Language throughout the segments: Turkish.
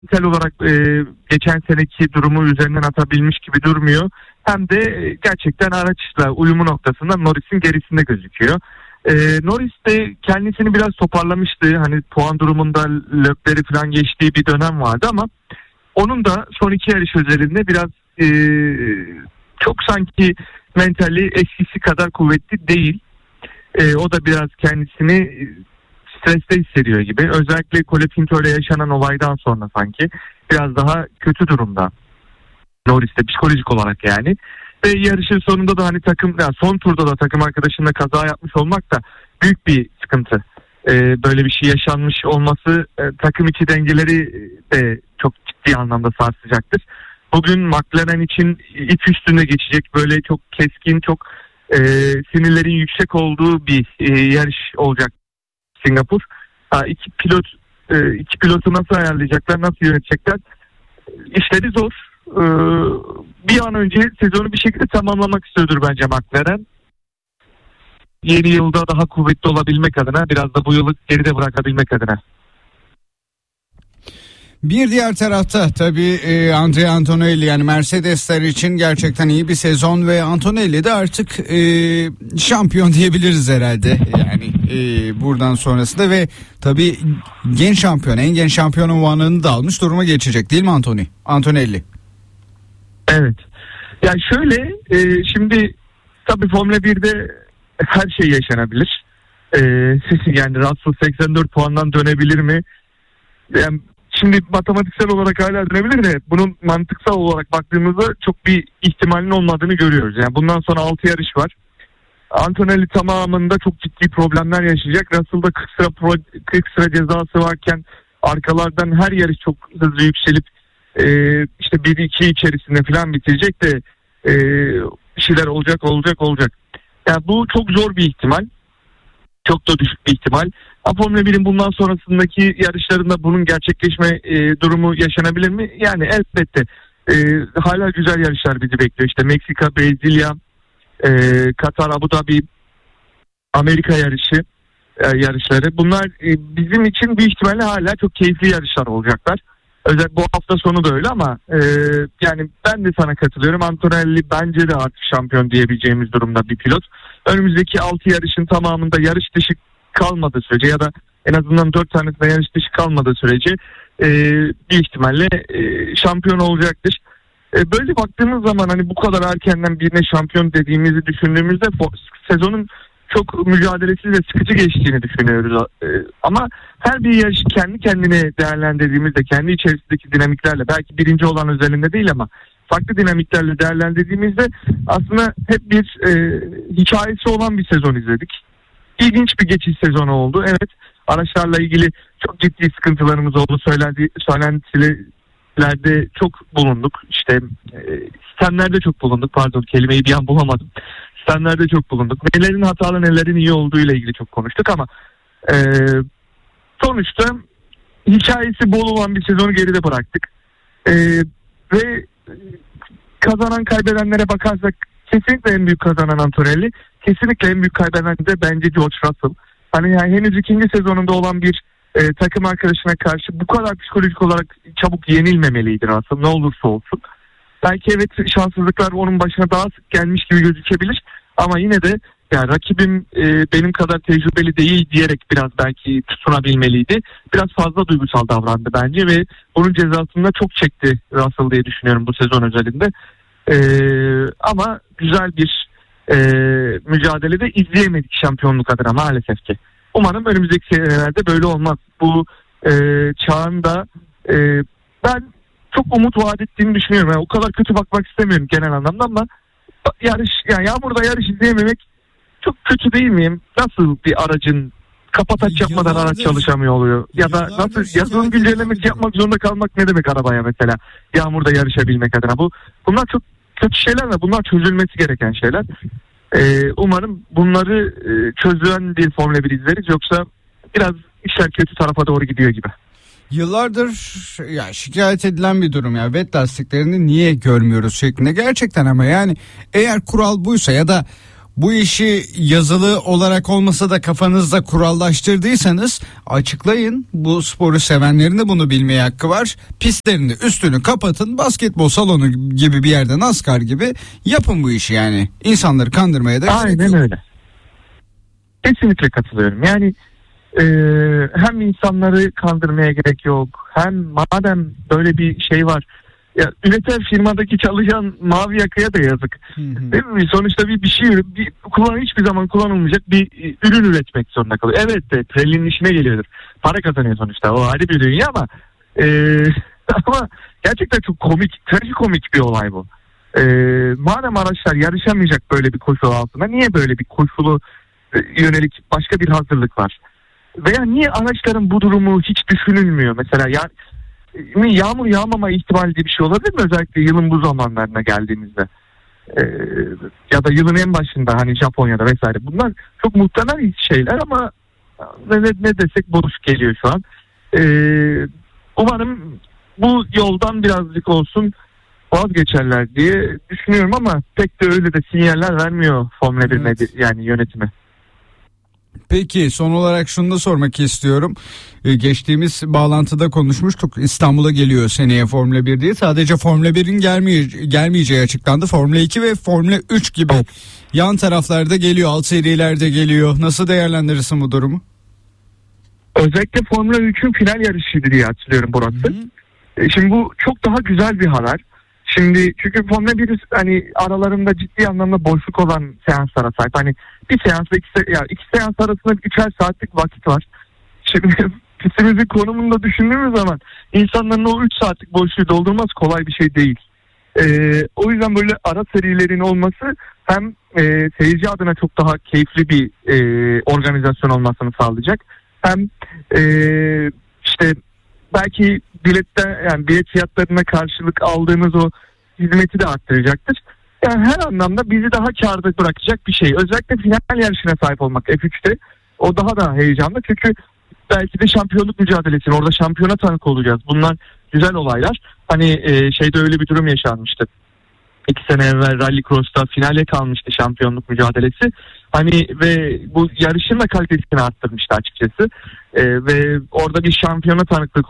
mental olarak geçen seneki durumu üzerinden atabilmiş gibi durmuyor. Hem de gerçekten araçla uyumu noktasında Norris'in gerisinde gözüküyor. Norris de kendisini biraz toparlamıştı. Hani puan durumunda Leclerc'i falan geçtiği bir dönem vardı ama onun da son iki yarış özelinde biraz çok sanki mentali eskisi kadar kuvvetli değil. O da biraz kendisini streste hissediyor gibi. Özellikle Colapinto ile yaşanan olaydan sonra sanki biraz daha kötü durumda Norris'te psikolojik olarak yani. Ve yarışın sonunda da hani yani son turda da takım arkadaşınla kaza yapmış olmak da büyük bir sıkıntı. Böyle bir şey yaşanmış olması takım içi dengeleri de çok ciddi anlamda sarsacaktır. Bugün McLaren için ip üstünde geçecek böyle çok keskin, çok sinirlerin yüksek olduğu bir yarış olacak Singapur. İki pilotu nasıl ayarlayacaklar, nasıl yönetecekler? İşleri zor. Bir an önce sezonu bir şekilde tamamlamak istiyordur bence McLaren. Yeni yılda daha kuvvetli olabilmek adına, biraz da bu yılı geride bırakabilmek adına. Bir diğer tarafta tabii Andrea Antonelli, yani Mercedesler için gerçekten iyi bir sezon ve Antonelli de artık şampiyon diyebiliriz herhalde. Yani buradan sonrasında ve tabii genç şampiyon, en genç şampiyon unvanını da almış duruma geçecek değil mi Antonelli? Evet. Yani şöyle şimdi tabii Formula 1'de her şey yaşanabilir. Yani Russell 84 puandan dönebilir mi? Yani şimdi matematiksel olarak hala dönebilir de bunun mantıksal olarak baktığımızda çok bir ihtimalin olmadığını görüyoruz. Yani bundan sonra 6 yarış var. Antonelli tamamında çok ciddi problemler yaşayacak. Russell'da 40 sıra cezası varken arkalardan her yarış çok hızlı yükselip işte 1-2 içerisinde falan bitirecek de bir şeyler olacak. Yani bu çok zor bir ihtimal. Çok da düşük bir ihtimal. Formula 1'in bundan sonrasındaki yarışlarında bunun gerçekleşme durumu yaşanabilir mi? Yani elbette. Hala güzel yarışlar bizi bekliyor. İşte Meksika, Brezilya, Katar, Abu Dhabi, Amerika yarışları. Bunlar bizim için büyük ihtimalle hala çok keyifli yarışlar olacaklar. Özellikle bu hafta sonu da öyle ama yani ben de sana katılıyorum. Antonelli bence de artık şampiyon diyebileceğimiz durumda bir pilot. Önümüzdeki 6 yarışın tamamında yarış dışı kalmadığı sürece ya da en azından 4 tanesinde yarış dışı kalmadığı sürece bir ihtimalle şampiyon olacaktır. Böyle baktığımız zaman hani bu kadar erkenden birine şampiyon dediğimizi düşündüğümüzde sezonun çok mücadelesiz ve sıkıcı geçtiğini düşünüyoruz. Ama her bir yarışı kendi kendine değerlendirdiğimizde, kendi içerisindeki dinamiklerle, belki birinci olan özelinde değil ama farklı dinamiklerle değerlendirdiğimizde aslında hep bir hikayesi olan bir sezon izledik. İlginç bir geçiş sezonu oldu. Evet, araçlarla ilgili çok ciddi sıkıntılarımız oldu. Söylentilerde çok bulunduk. İşte sistemlerde çok bulunduk. Pardon, kelimeyi bir an bulamadım. Sistemlerde çok bulunduk. Nelerin hatalı, nelerin iyi olduğu ile ilgili çok konuştuk ama sonuçta hikayesi bol olan bir sezonu geride bıraktık. Ve kazanan kaybedenlere bakarsak kesinlikle en büyük kazanan Antonelli. Kesinlikle en büyük kaybeden de bence George Russell. Hani yani henüz ikinci sezonunda olan bir takım arkadaşına karşı bu kadar psikolojik olarak çabuk yenilmemeliydi Russell, ne olursa olsun. Belki evet, şanssızlıklar onun başına daha sık gelmiş gibi gözükebilir ama yine de yani rakibim benim kadar tecrübeli değil diyerek biraz belki tutunabilmeliydi. Biraz fazla duygusal davrandı bence ve bunun cezasını da çok çekti Russell diye düşünüyorum bu sezon özelinde. Ama güzel bir mücadelede izleyemedik şampiyonluk adına maalesef ki. Umarım önümüzdeki senelerde böyle olmaz. Bu çağın da ben çok umut vaat ettiğini düşünüyorum. Yani o kadar kötü bakmak istemiyorum genel anlamda ama yani yağmurda yarış izleyememek çok kötü değil miyim? Nasıl bir aracın kapataç yapmadan araç çalışamıyor oluyor? Ya da nasıl yazılım güncellemesi yapmak zorunda kalmak ne demek arabaya mesela? Yağmurda yarışabilmek adına. Bunlar çok kötü şeyler ve bunlar çözülmesi gereken şeyler. Umarım bunları çözülen bir Formula 1 izleriz. Yoksa biraz işler kötü tarafa doğru gidiyor gibi. Yıllardır ya şikayet edilen bir durum ya, wet lastiklerini niye görmüyoruz şeklinde gerçekten ama yani eğer kural buysa ya da bu işi yazılı olarak olmasa da kafanızda kurallaştırdıysanız açıklayın. Bu sporu sevenlerin de bunu bilmeye hakkı var. Pistlerini üstünü kapatın, basketbol salonu gibi bir yerde, NASCAR gibi yapın bu işi yani. İnsanları kandırmaya da aynen öyle. Kesinlikle katılıyorum. Yani hem insanları kandırmaya gerek yok, hem madem böyle bir şey var, ya üreten firmadaki çalışan mavi yakaya da yazık. Değil mi? Sonuçta bir şey hiçbir zaman kullanılmayacak bir ürün üretmek zorunda kalıyor. Evet de Pirelli'nin işine geliyordur. Para kazanıyor sonuçta. O ayrı bir dünya ama ama gerçekten çok komik, trajikomik bir olay bu. Madem araçlar yarışamayacak böyle bir koşul altında, niye böyle bir koşulu yönelik başka bir hazırlık var? Veya niye araçların bu durumu hiç düşünülmüyor? Mesela yağmur yağmama ihtimali diye bir şey olabilir mi? Özellikle yılın bu zamanlarına geldiğimizde. Ya da yılın en başında hani Japonya'da vesaire. Bunlar çok muhtemel şeyler ama ne desek boş geliyor şu an. Umarım bu yoldan birazcık olsun vazgeçerler diye düşünüyorum ama pek de öyle de sinyaller vermiyor Formula 1 yani yönetimi. Peki son olarak şunu da sormak istiyorum. Geçtiğimiz bağlantıda konuşmuştuk. İstanbul'a geliyor seneye Formula 1 diye. Sadece Formula 1'in gelmeyeceği açıklandı. Formula 2 ve Formula 3 gibi yan taraflarda geliyor. Alt serilerde geliyor. Nasıl değerlendirirsin bu durumu? Özellikle Formula 3'ün final yarışıydı diye hatırlıyorum burası. Şimdi bu çok daha güzel bir haber. Şimdi çünkü Formula 1 hani aralarında ciddi anlamda boşluk olan seanslara sahip. Hani bir seansla iki seans arasında 3'er saatlik vakit var. Şimdi pistimizin konumunu da düşündüğümüz zaman insanların o 3 saatlik boşluğu doldurması kolay bir şey değil. O yüzden böyle ara serilerin olması hem seyirci adına çok daha keyifli bir organizasyon olmasını sağlayacak. Hem işte belki bilet fiyatlarına karşılık aldığımız o hizmeti de arttıracaktır. Yani her anlamda bizi daha kârda bırakacak bir şey. Özellikle final yarışına sahip olmak F3'te o daha da heyecanlı. Çünkü belki de şampiyonluk mücadelesini orada şampiyona tanık olacağız. Bunlar güzel olaylar. Hani şeyde öyle bir durum yaşanmıştı. 2 sene evvel Rallycross'ta finale kalmıştı şampiyonluk mücadelesi. Hani ve bu yarışın da kalitesini arttırmıştı açıkçası. Ve orada bir şampiyona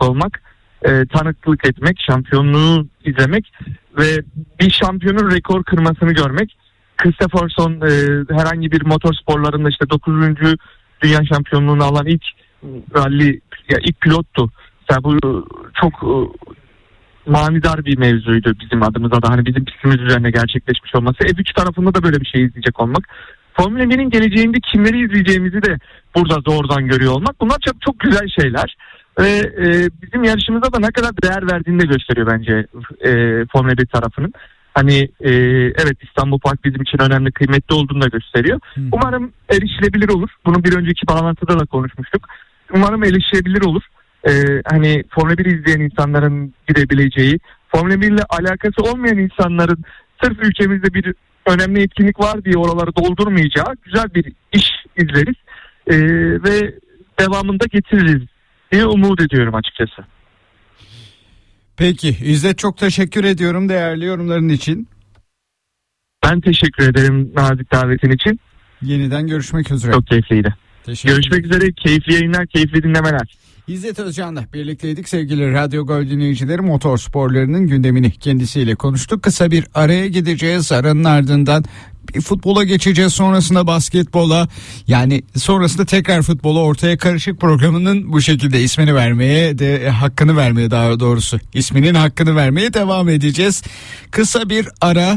tanıklık etmek, şampiyonluğu izlemek ve bir şampiyonun rekor kırmasını görmek. Christopherson herhangi bir motorsporlarında işte 9. dünya şampiyonluğunu alan ilk pilottu. Yani bu çok manidar bir mevzuydu bizim adımıza da, hani bizim pistimiz üzerine gerçekleşmiş olması. F3 tarafında da böyle bir şey izleyecek olmak. Formula 1'in geleceğinde kimleri izleyeceğimizi de burada doğrudan görüyor olmak. Bunlar çok çok güzel şeyler. Ve bizim yarışımıza da ne kadar değer verdiğini de gösteriyor bence Formula 1 tarafının. Hani evet, İstanbul Park bizim için önemli, kıymetli olduğunu da gösteriyor. Umarım erişilebilir olur. Bunu bir önceki bağlantıda da konuşmuştuk. Umarım erişilebilir olur. Hani Formula 1 izleyen insanların girebileceği, Formula 1 ile alakası olmayan insanların sırf ülkemizde bir önemli etkinlik var diye oraları doldurmayacağı güzel bir iş izleriz ve devamında getiririz diye umut ediyorum açıkçası. Peki İzzet, çok teşekkür ediyorum değerli yorumların için. Ben teşekkür ederim nazik davetin için. Yeniden görüşmek üzere. Çok keyifliydi. Görüşmek üzere, keyifli yayınlar, keyifli dinlemeler. İzzet Özcan'la birlikteydik sevgili Radyo Gol dinleyicileri. Motor sporlarının gündemini kendisiyle konuştuk. Kısa bir araya gideceğiz. Aranın ardından bir futbola geçeceğiz, sonrasında basketbola, yani sonrasında tekrar futbola, ortaya karışık programının bu şekilde ismini vermeye de hakkını vermeye, daha doğrusu isminin hakkını vermeye devam edeceğiz. Kısa bir ara.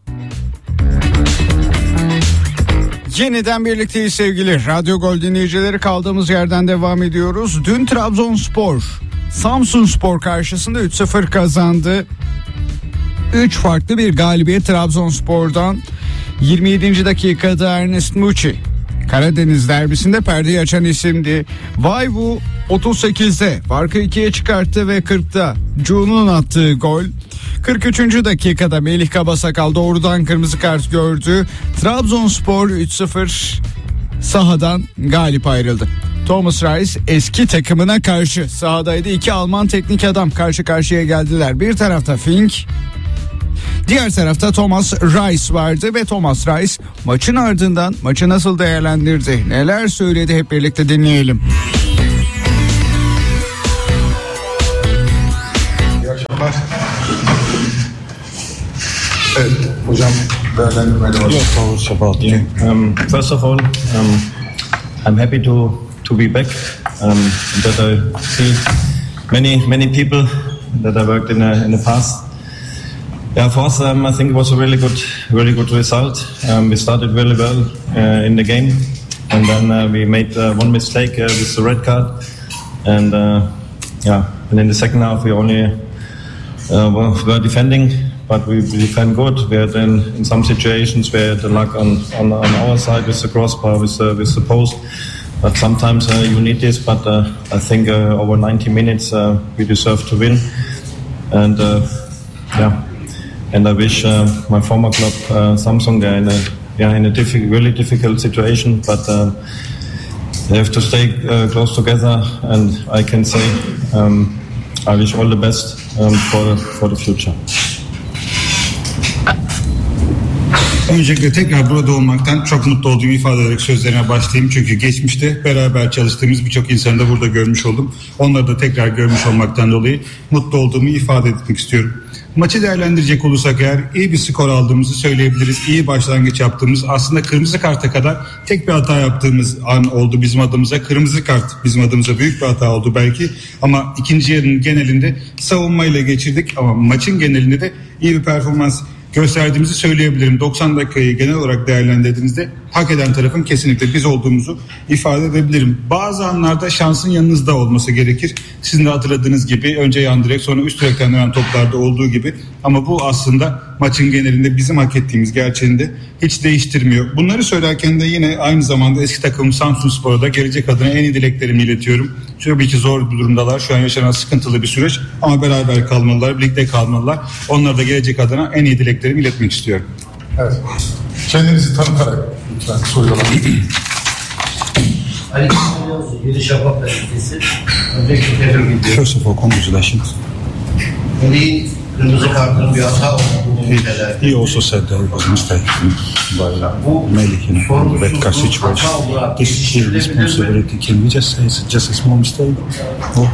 Yeniden birlikteyiz sevgili Radyo Gol dinleyicileri, kaldığımız yerden devam ediyoruz. Dün Trabzonspor Samsunspor karşısında 3-0 kazandı. 3 farklı bir galibiyet Trabzonspor'dan. 27. dakikada Ernest Muçi Karadeniz derbisinde perdeyi açan isimdi. Vayvu 38'de farkı 2'ye çıkarttı ve 40'ta Cu'nun attığı gol. 43. dakikada Melih Kabasakal doğrudan kırmızı kart gördü. Trabzonspor 3-0 sahadan galip ayrıldı. Thomas Reis eski takımına karşı sahadaydı. 2 Alman teknik adam karşı karşıya geldiler. Bir tarafta Fink, Diğer tarafta Thomas Reis vardı ve Thomas Reis maçın ardından maçı nasıl değerlendirdi, neler söyledi, hep birlikte dinleyelim. İyi akşamlar. Evet hocam, değerlendirmeyle başlayalım. First of all, I'm happy to be back. That I see many people that I worked in the past. Yeah, for us, I think it was a really good result. We started really well in the game, and then we made one mistake with the red card, and and in the second half we only were defending. But we defend good. We had in some situations we had the luck on our side with the crossbar, with the post. But sometimes you need this. But I think over 90 minutes we deserve to win. And and I wish my former club Samsung in a really difficult situation. But they have to stay close together. And I can say I wish all the best for the future. Öncelikle tekrar burada olmaktan çok mutlu olduğumu ifade ederek sözlerime başlayayım. Çünkü geçmişte beraber çalıştığımız birçok insanı da burada görmüş oldum. Onları da tekrar görmüş olmaktan dolayı mutlu olduğumu ifade etmek istiyorum. Maçı değerlendirecek olursak eğer iyi bir skor aldığımızı söyleyebiliriz. İyi başlangıç yaptığımız, aslında kırmızı karta kadar tek bir hata yaptığımız an oldu bizim adımıza. Kırmızı kart bizim adımıza büyük bir hata oldu belki. Ama ikinci yarının genelinde savunmayla geçirdik. Ama maçın genelinde de iyi bir performans gösterdiğimizi söyleyebilirim. 90 dakikayı genel olarak değerlendirdiğinizde hak eden tarafın kesinlikle biz olduğumuzu ifade edebilirim. Bazı anlarda şansın yanınızda olması gerekir. Sizin de hatırladığınız gibi önce yan direk sonra üst direkten dönen toplarda olduğu gibi. Ama bu aslında maçın genelinde bizim hak ettiğimiz gerçeğini de hiç değiştirmiyor. Bunları söylerken de yine aynı zamanda eski takımım Samsunspor'a da gelecek adına en iyi dileklerimi iletiyorum. Tabii ki zor bir durumdalar. Şu an yaşanan sıkıntılı bir süreç ama beraber kalmalılar, birlikte kalmalılar. Onlara da gelecek adına en iyi dileklerimi iletmek istiyorum. Evet. Kendinizi tanıtarak lütfen soruyorlar. Ali Yedi Şafak gazetesi. Öncelikle tebrik ediyorum. First of all, congratulations. Melih'in kırmızı kartının bir hata olduğunu niteler. He also said that it was a mistake by Melih in the red card situation. This is his responsibility. Can we just say it's just a small mistake? Oh.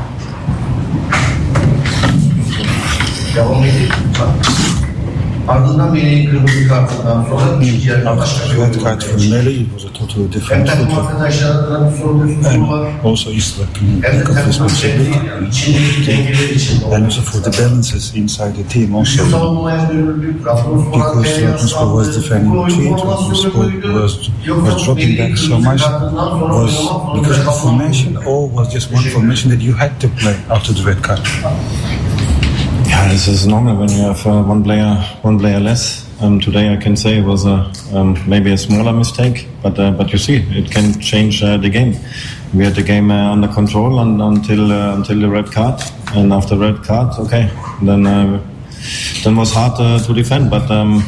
Devam edeyim. Ardından Melih'in kırmızı kartından sonra ikinci yarıda başka bir red card for Melih was a totally hem different takım football. arkadaşlarından bir sorumluluğu var. Also he's like Hem de lack of takım responsibility. içindeki dengeler içinde. And also for the balances inside the team also. Savunmaya gönüllülük, Trabzonspor Because Trabzonspor was defending between, Trabzonspor was dropping back so much, was because of the formation or was just one formation that you had to play after the red card? Yeah, this is normal when you have one player less. Today I can say it was maybe a smaller mistake, but you see it can change the game. We had the game under control until the red card, and after red card, okay, then was hard to defend, but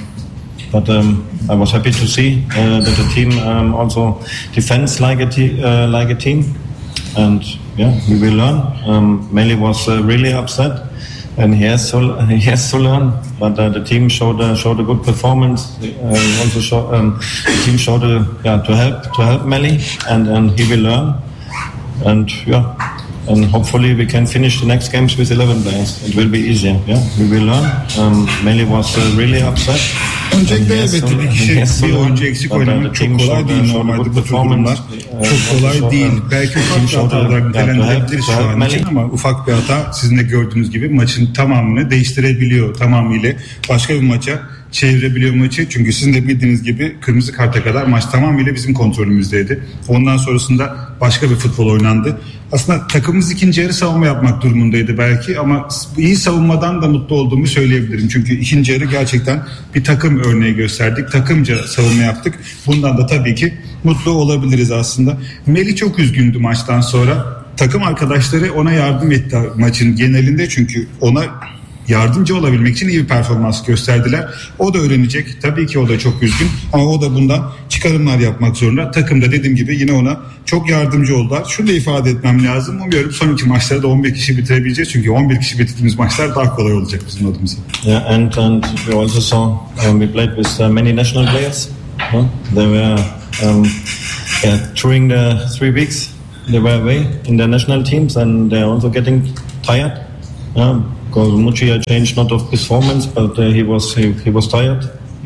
I was happy to see that the team also defends like a team, and yeah, we will learn. Melih was really upset. And he has to learn, but the team showed a good performance. Also the team showed to help Melih, and he will learn. And and hopefully we can finish the next games with 11 players. It will be easier. Yeah, we will learn. Melih was really upset. Öncelikle elbette bir oyuncu eksik oynamak çok kolay değil normalde bu tür durumlar. Çok kolay değil. Belki ufak bir hata olarak nitelendirebiliriz şu an için ama ufak bir hata sizin de gördüğünüz gibi maçın tamamını değiştirebiliyor tamamıyla. Başka bir maça çevirebiliyor maçı. Çünkü sizin de bildiğiniz gibi kırmızı karta kadar maç tamamıyla bizim kontrolümüzdeydi. Ondan sonrasında başka bir futbol oynandı. Aslında takımımız ikinci yarı savunma yapmak durumundaydı belki ama iyi savunmadan da mutlu olduğumu söyleyebilirim. Çünkü ikinci yarı gerçekten bir takım örneği gösterdik. Takımca savunma yaptık. Bundan da tabii ki mutlu olabiliriz aslında. Melih çok üzgündü maçtan sonra. Takım arkadaşları ona yardım etti maçın genelinde çünkü ona yardımcı olabilmek için iyi bir performans gösterdiler. O da öğrenecek. Tabii ki o da çok üzgün ama o da bundan çıkarımlar yapmak zorunda. Takımda dediğim gibi yine ona çok yardımcı oldular. Şunu da ifade etmem lazım. Umuyorum son iki maçları da 11 kişi bitirebileceğiz. Çünkü 11 kişi bitirdiğimiz maçlar daha kolay olacak bizim adımıza. Yeah, and we also saw we played with many national players. They were during the 3 weeks they were away in their national teams, and they're also getting tired. Because Mucci changed not of performance, but he was tired.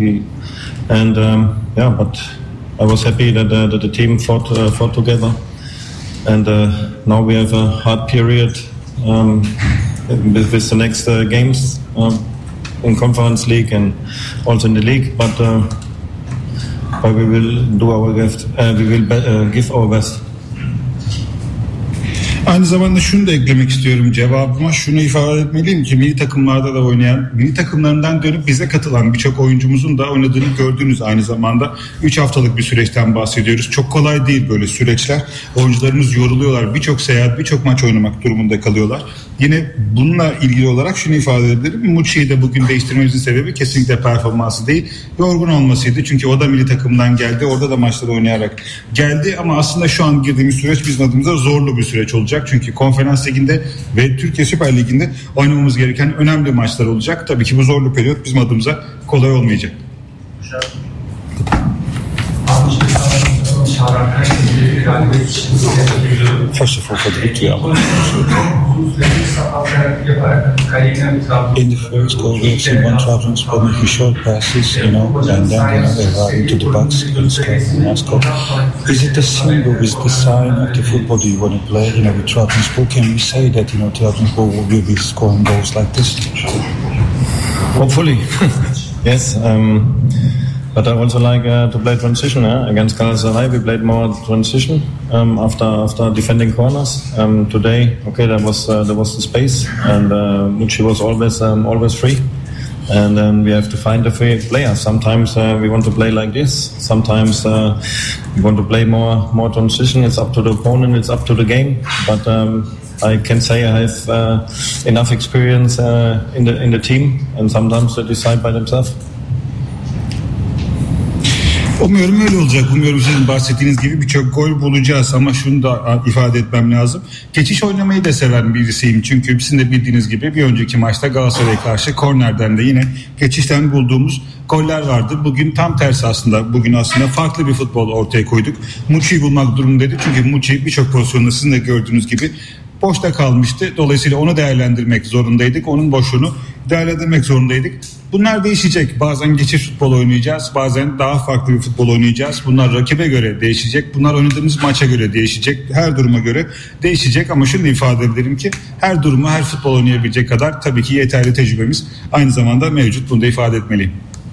But I was happy that the team fought together, and now we have a hard period with the next games in Conference League and also in the league. But we will do our best. We will give our best. Aynı zamanda şunu da eklemek istiyorum cevabıma. Şunu ifade etmeliyim ki milli takımlarda da oynayan, milli takımlarından dönüp bize katılan birçok oyuncumuzun da oynadığını gördünüz aynı zamanda. 3 haftalık bir süreçten bahsediyoruz. Çok kolay değil böyle süreçler. Oyuncularımız yoruluyorlar. Birçok seyahat, birçok maç oynamak durumunda kalıyorlar. Yine bununla ilgili olarak şunu ifade edebilirim. Mucci'yi de bugün değiştirmemizin sebebi kesinlikle performansı değil, yorgun olmasıydı. Çünkü o da milli takımdan geldi. Orada da maçları oynayarak geldi. Ama aslında şu an girdiğimiz süreç bizim adımıza zorlu bir süreç olacak. Çünkü Konferans Ligi'nde ve Türkiye Süper Ligi'nde oynamamız gereken önemli maçlar olacak. Tabii ki bu zorlu periyot bizim adımıza kolay olmayacak. First of all, for the victory, in the first goal, we have seen one Trabzonspor making short passes, and then they run into the box against Moscow. Is it a symbol? Is it a sign of the football do you want to play? With Trabzonspor, can we say that Trabzonspor will be scoring goals like this? Hopefully, yes. But I also like to play transition. Against Galatasaray, we played more transition after defending corners. Today, there was the space, and Mucci was always free. And we have to find a free player. Sometimes we want to play like this. Sometimes we want to play more transition. It's up to the opponent. It's up to the game. But I can say I have enough experience in the team, and sometimes they decide by themselves. Umuyorum öyle olacak. Umuyorum sizin bahsettiğiniz gibi birçok gol bulacağız ama şunu da ifade etmem lazım. Geçiş oynamayı da seven birisiyim. Çünkü sizin de bildiğiniz gibi bir önceki maçta Galatasaray'a karşı kornerden de yine geçişten bulduğumuz goller vardı. Bugün tam tersi aslında. Bugün aslında farklı bir futbol ortaya koyduk. Mucci'yi bulmak durumundaydı. Çünkü Mucci birçok pozisyonda sizin de gördüğünüz gibi boşta kalmıştı. Dolayısıyla onu değerlendirmek zorundaydık. Onun boşluğunu değerlendirmek zorundaydık. Bunlar değişecek. Bazen geçiş futbol oynayacağız. Bazen daha farklı bir futbol oynayacağız. Bunlar rakibe göre değişecek. Bunlar oynadığımız maça göre değişecek. Her duruma göre değişecek. Ama şunu ifade edebilirim ki her durumu, her futbol oynayabilecek kadar tabii ki yeterli tecrübemiz aynı zamanda mevcut. Bunu da ifade etmeliyim.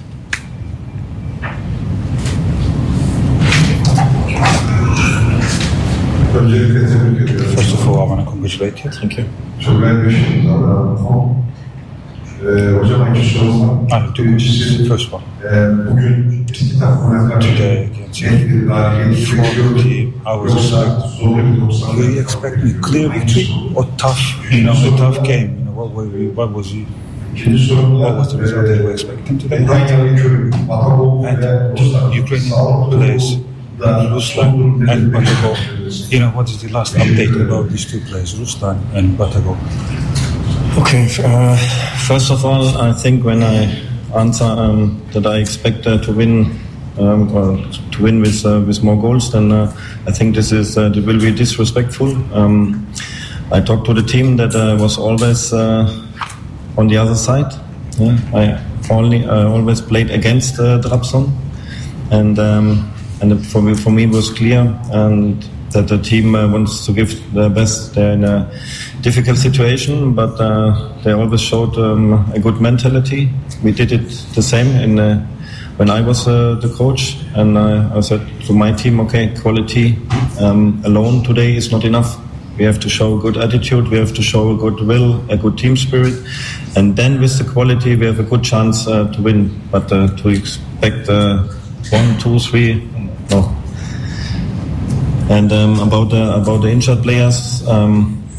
Öncelikle tebrik ediyorum. First of all, I want to congratulate you. Thank you. Çok güzel bir şey imzaladım. Hocam iki sorumuz var. I have two questions. First one. Bugün iki takımına karşı Today against you, for the team, I was expecting. Were you expecting a clear victory or tough? A tough game. What was the result that you were expecting today? And the Ukrainian players, Ruslan and Batagov. What is the last update about these two players, Ruslan and Batagov? Okay. First of all, I think when I answer that I expect to win or to win with more goals, then I think this will be disrespectful. I talked to the team that was always on the other side. I always played against Trabzon, and for me it was clear that the team wants to give their best. They're in a difficult situation, but they always showed a good mentality. We did it the same when I was the coach, and I said to my team, okay, quality alone today is not enough. We have to show a good attitude, we have to show a good will, a good team spirit, and then with the quality we have a good chance to win. But to expect 1, 2, 3, no. And about the injured players,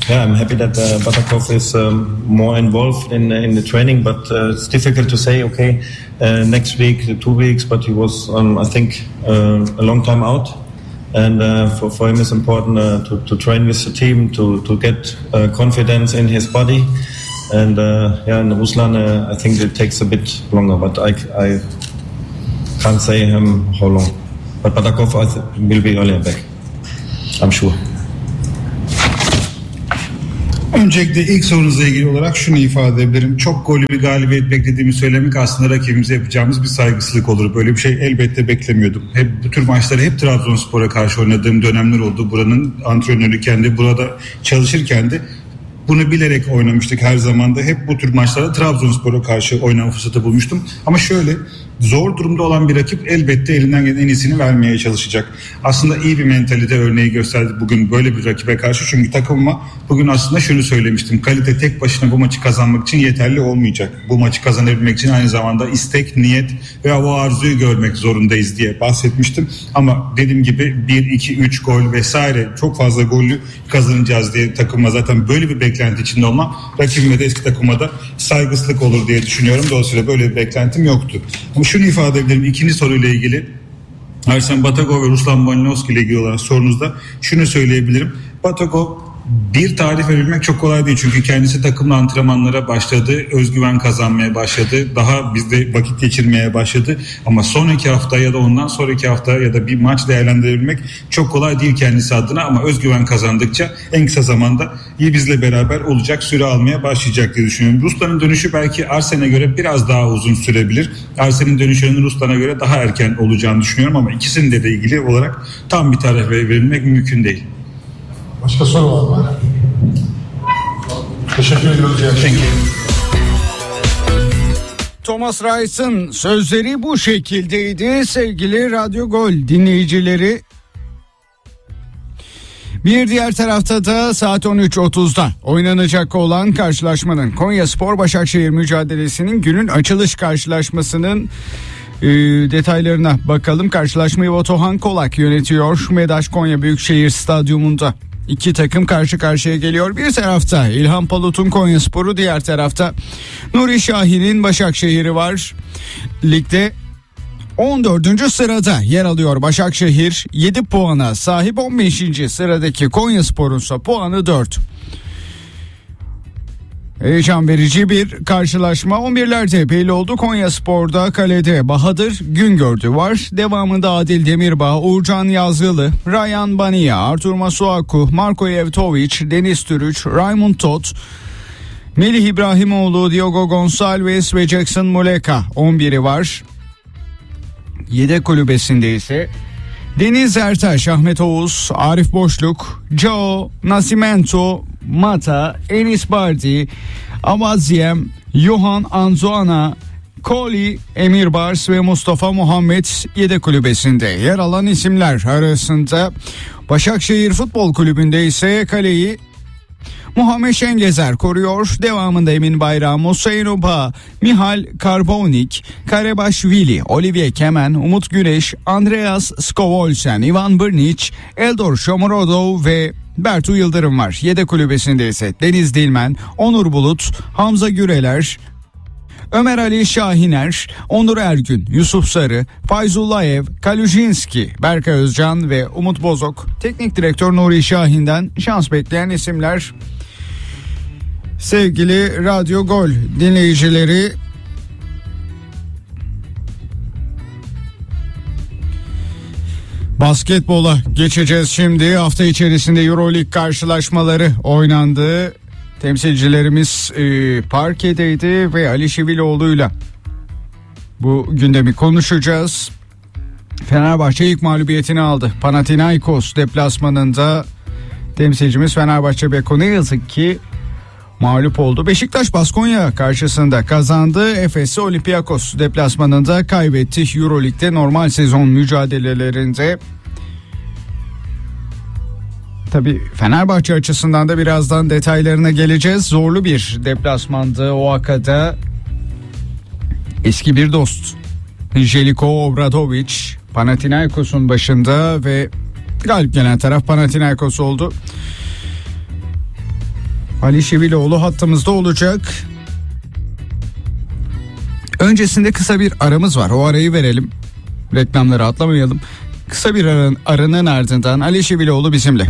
I'm happy that Batakov is more involved in the training, but it's difficult to say, okay, next week, 2 weeks, but he was, I think, a long time out. And for him it's important to train with the team, to get confidence in his body. And in Ruslan, I think it takes a bit longer, but I can't say how long. But Batakov will be earlier back, I'm sure. Öncelikle ilk sorunuzla ilgili olarak şunu ifade edebilirim. Çok gollü bir galibiyet beklediğimi söylemek aslında rakibimize yapacağımız bir saygısızlık olur. Böyle bir şey elbette beklemiyordum. Hep bu tür maçları hep Trabzonspor'a karşı oynadığım dönemler oldu. Buranın antrenörüyken de burada çalışırken de bunu bilerek oynamıştık her zaman da. Hep bu tür maçlarda Trabzonspor'a karşı oynama fırsatı bulmuştum. Ama şöyle, zor durumda olan bir rakip elbette elinden gelen en iyisini vermeye çalışacak. Aslında iyi bir mentalite örneği gösterdi bugün böyle bir rakibe karşı. Çünkü takımıma bugün aslında şunu söylemiştim. Kalite tek başına bu maçı kazanmak için yeterli olmayacak. Bu maçı kazanabilmek için aynı zamanda istek, niyet ve o arzuyu görmek zorundayız diye bahsetmiştim. Ama dediğim gibi 1, 2, 3 gol vesaire çok fazla gollü kazanacağız diye takıma zaten böyle bir beklenti içinde olmam rakibime de eski takıma da saygısızlık olur diye düşünüyorum. Dolayısıyla böyle bir beklentim yoktu. Ama şunu ifade edebilirim ikinci soruyla ilgili. Arsen Batakov ve Ruslan Malinovski ile ilgili olan sorunuzda şunu söyleyebilirim. Batakov bir tarif verilmek çok kolay değil. Çünkü kendisi takımla antrenmanlara başladı. Özgüven kazanmaya başladı. Daha bizde vakit geçirmeye başladı. Ama sonraki hafta ya da ondan sonraki hafta ya da bir maç değerlendirebilmek çok kolay değil kendisi adına. Ama özgüven kazandıkça en kısa zamanda iyi bizle beraber olacak, süre almaya başlayacak diye düşünüyorum. Ruslan'ın dönüşü belki Arsen'e göre biraz daha uzun sürebilir. Arsen'in dönüşünün Ruslan'a göre daha erken olacağını düşünüyorum. Ama ikisinin de ilgili olarak tam bir tarih verilmek mümkün değil. Başka soru var mı? Teşekkür ediyoruz. Thomas Reis'in sözleri bu şekildeydi sevgili Radyo Gol dinleyicileri. Bir diğer tarafta da saat 13.30'da oynanacak olan karşılaşmanın Konyaspor Başakşehir mücadelesinin günün açılış karşılaşmasının detaylarına bakalım. Karşılaşmayı Batuhan Kolak yönetiyor. Medaş Konya Büyükşehir Stadyumunda. İki takım karşı karşıya geliyor. Bir tarafta İlhan Palut'un Konyaspor'u, diğer tarafta Nuri Şahin'in Başakşehir'i var. Ligde 14. sırada yer alıyor Başakşehir. 7 puana sahip. 15. sıradaki Konyaspor'un ise puanı 4. Heyecan verici bir karşılaşma. 11'lerde belli oldu. Konyaspor'da kalede Bahadır Güngördü var. Devamında Adil Demirbağ, Uğurcan Yazgılı, Ryan Bania, Artur Masuaku, Marko Yevtovic, Deniz Türüç, Raymond Tot, Melih İbrahimoğlu, Diogo Gonçalves ve Jackson Muleka 11'i var. Yedek kulübesinde ise Deniz Ertaş, Ahmet Oğuz, Arif Boşluk, Joe Nascimento, Mata, Enis Bardi, Amaziem, Johan Anzoana, Koli, Emir Bars ve Mustafa Muhammed yedek kulübesinde yer alan isimler arasında. Başakşehir Futbol Kulübü'nde ise kaleyi Muhammed Şengezer koruyor. Devamında Emin Bayram, Hüseyin Uba, Mihal Karbonik, Karebaşvili, Olivier Kemen, Umut Güneş, Andreas Skovolsen, Ivan Brnic, Eldor Shomurodov ve Bertu Yıldırım var. Yedek kulübesinde ise Deniz Dilmen, Onur Bulut, Hamza Güreler, Ömer Ali Şahiner, Onur Ergün, Yusuf Sarı, Fayzullayev, Kalujinski, Berkay Özcan ve Umut Bozok. Teknik direktör Nuri Şahin'den şans bekleyen isimler. Sevgili Radyo Gol dinleyicileri, basketbola geçeceğiz şimdi. Hafta içerisinde Euroleague karşılaşmaları oynandı. Temsilcilerimiz parkedeydi ve Ali Şiviloğlu'yla bu gündemi konuşacağız. Fenerbahçe ilk mağlubiyetini aldı. Panathinaikos deplasmanında temsilcimiz Fenerbahçe Beko ne yazık ki mağlup oldu. Beşiktaş Baskonya karşısında kazandı. Efes Olympiakos deplasmanında kaybetti. Euroleague'de normal sezon mücadelelerinde. Tabii Fenerbahçe açısından da birazdan detaylarına geleceğiz. Zorlu bir deplasmandı Oaxaca'da. Eski bir dost Jeliko Obradovic Panathinaikos'un başında ve galip gelen taraf Panathinaikos oldu. Ali Şiviloğlu hattımızda olacak. Öncesinde kısa bir aramız var. O arayı verelim. Reklamları atlamayalım. Kısa bir aranın ardından Ali Şiviloğlu bizimle.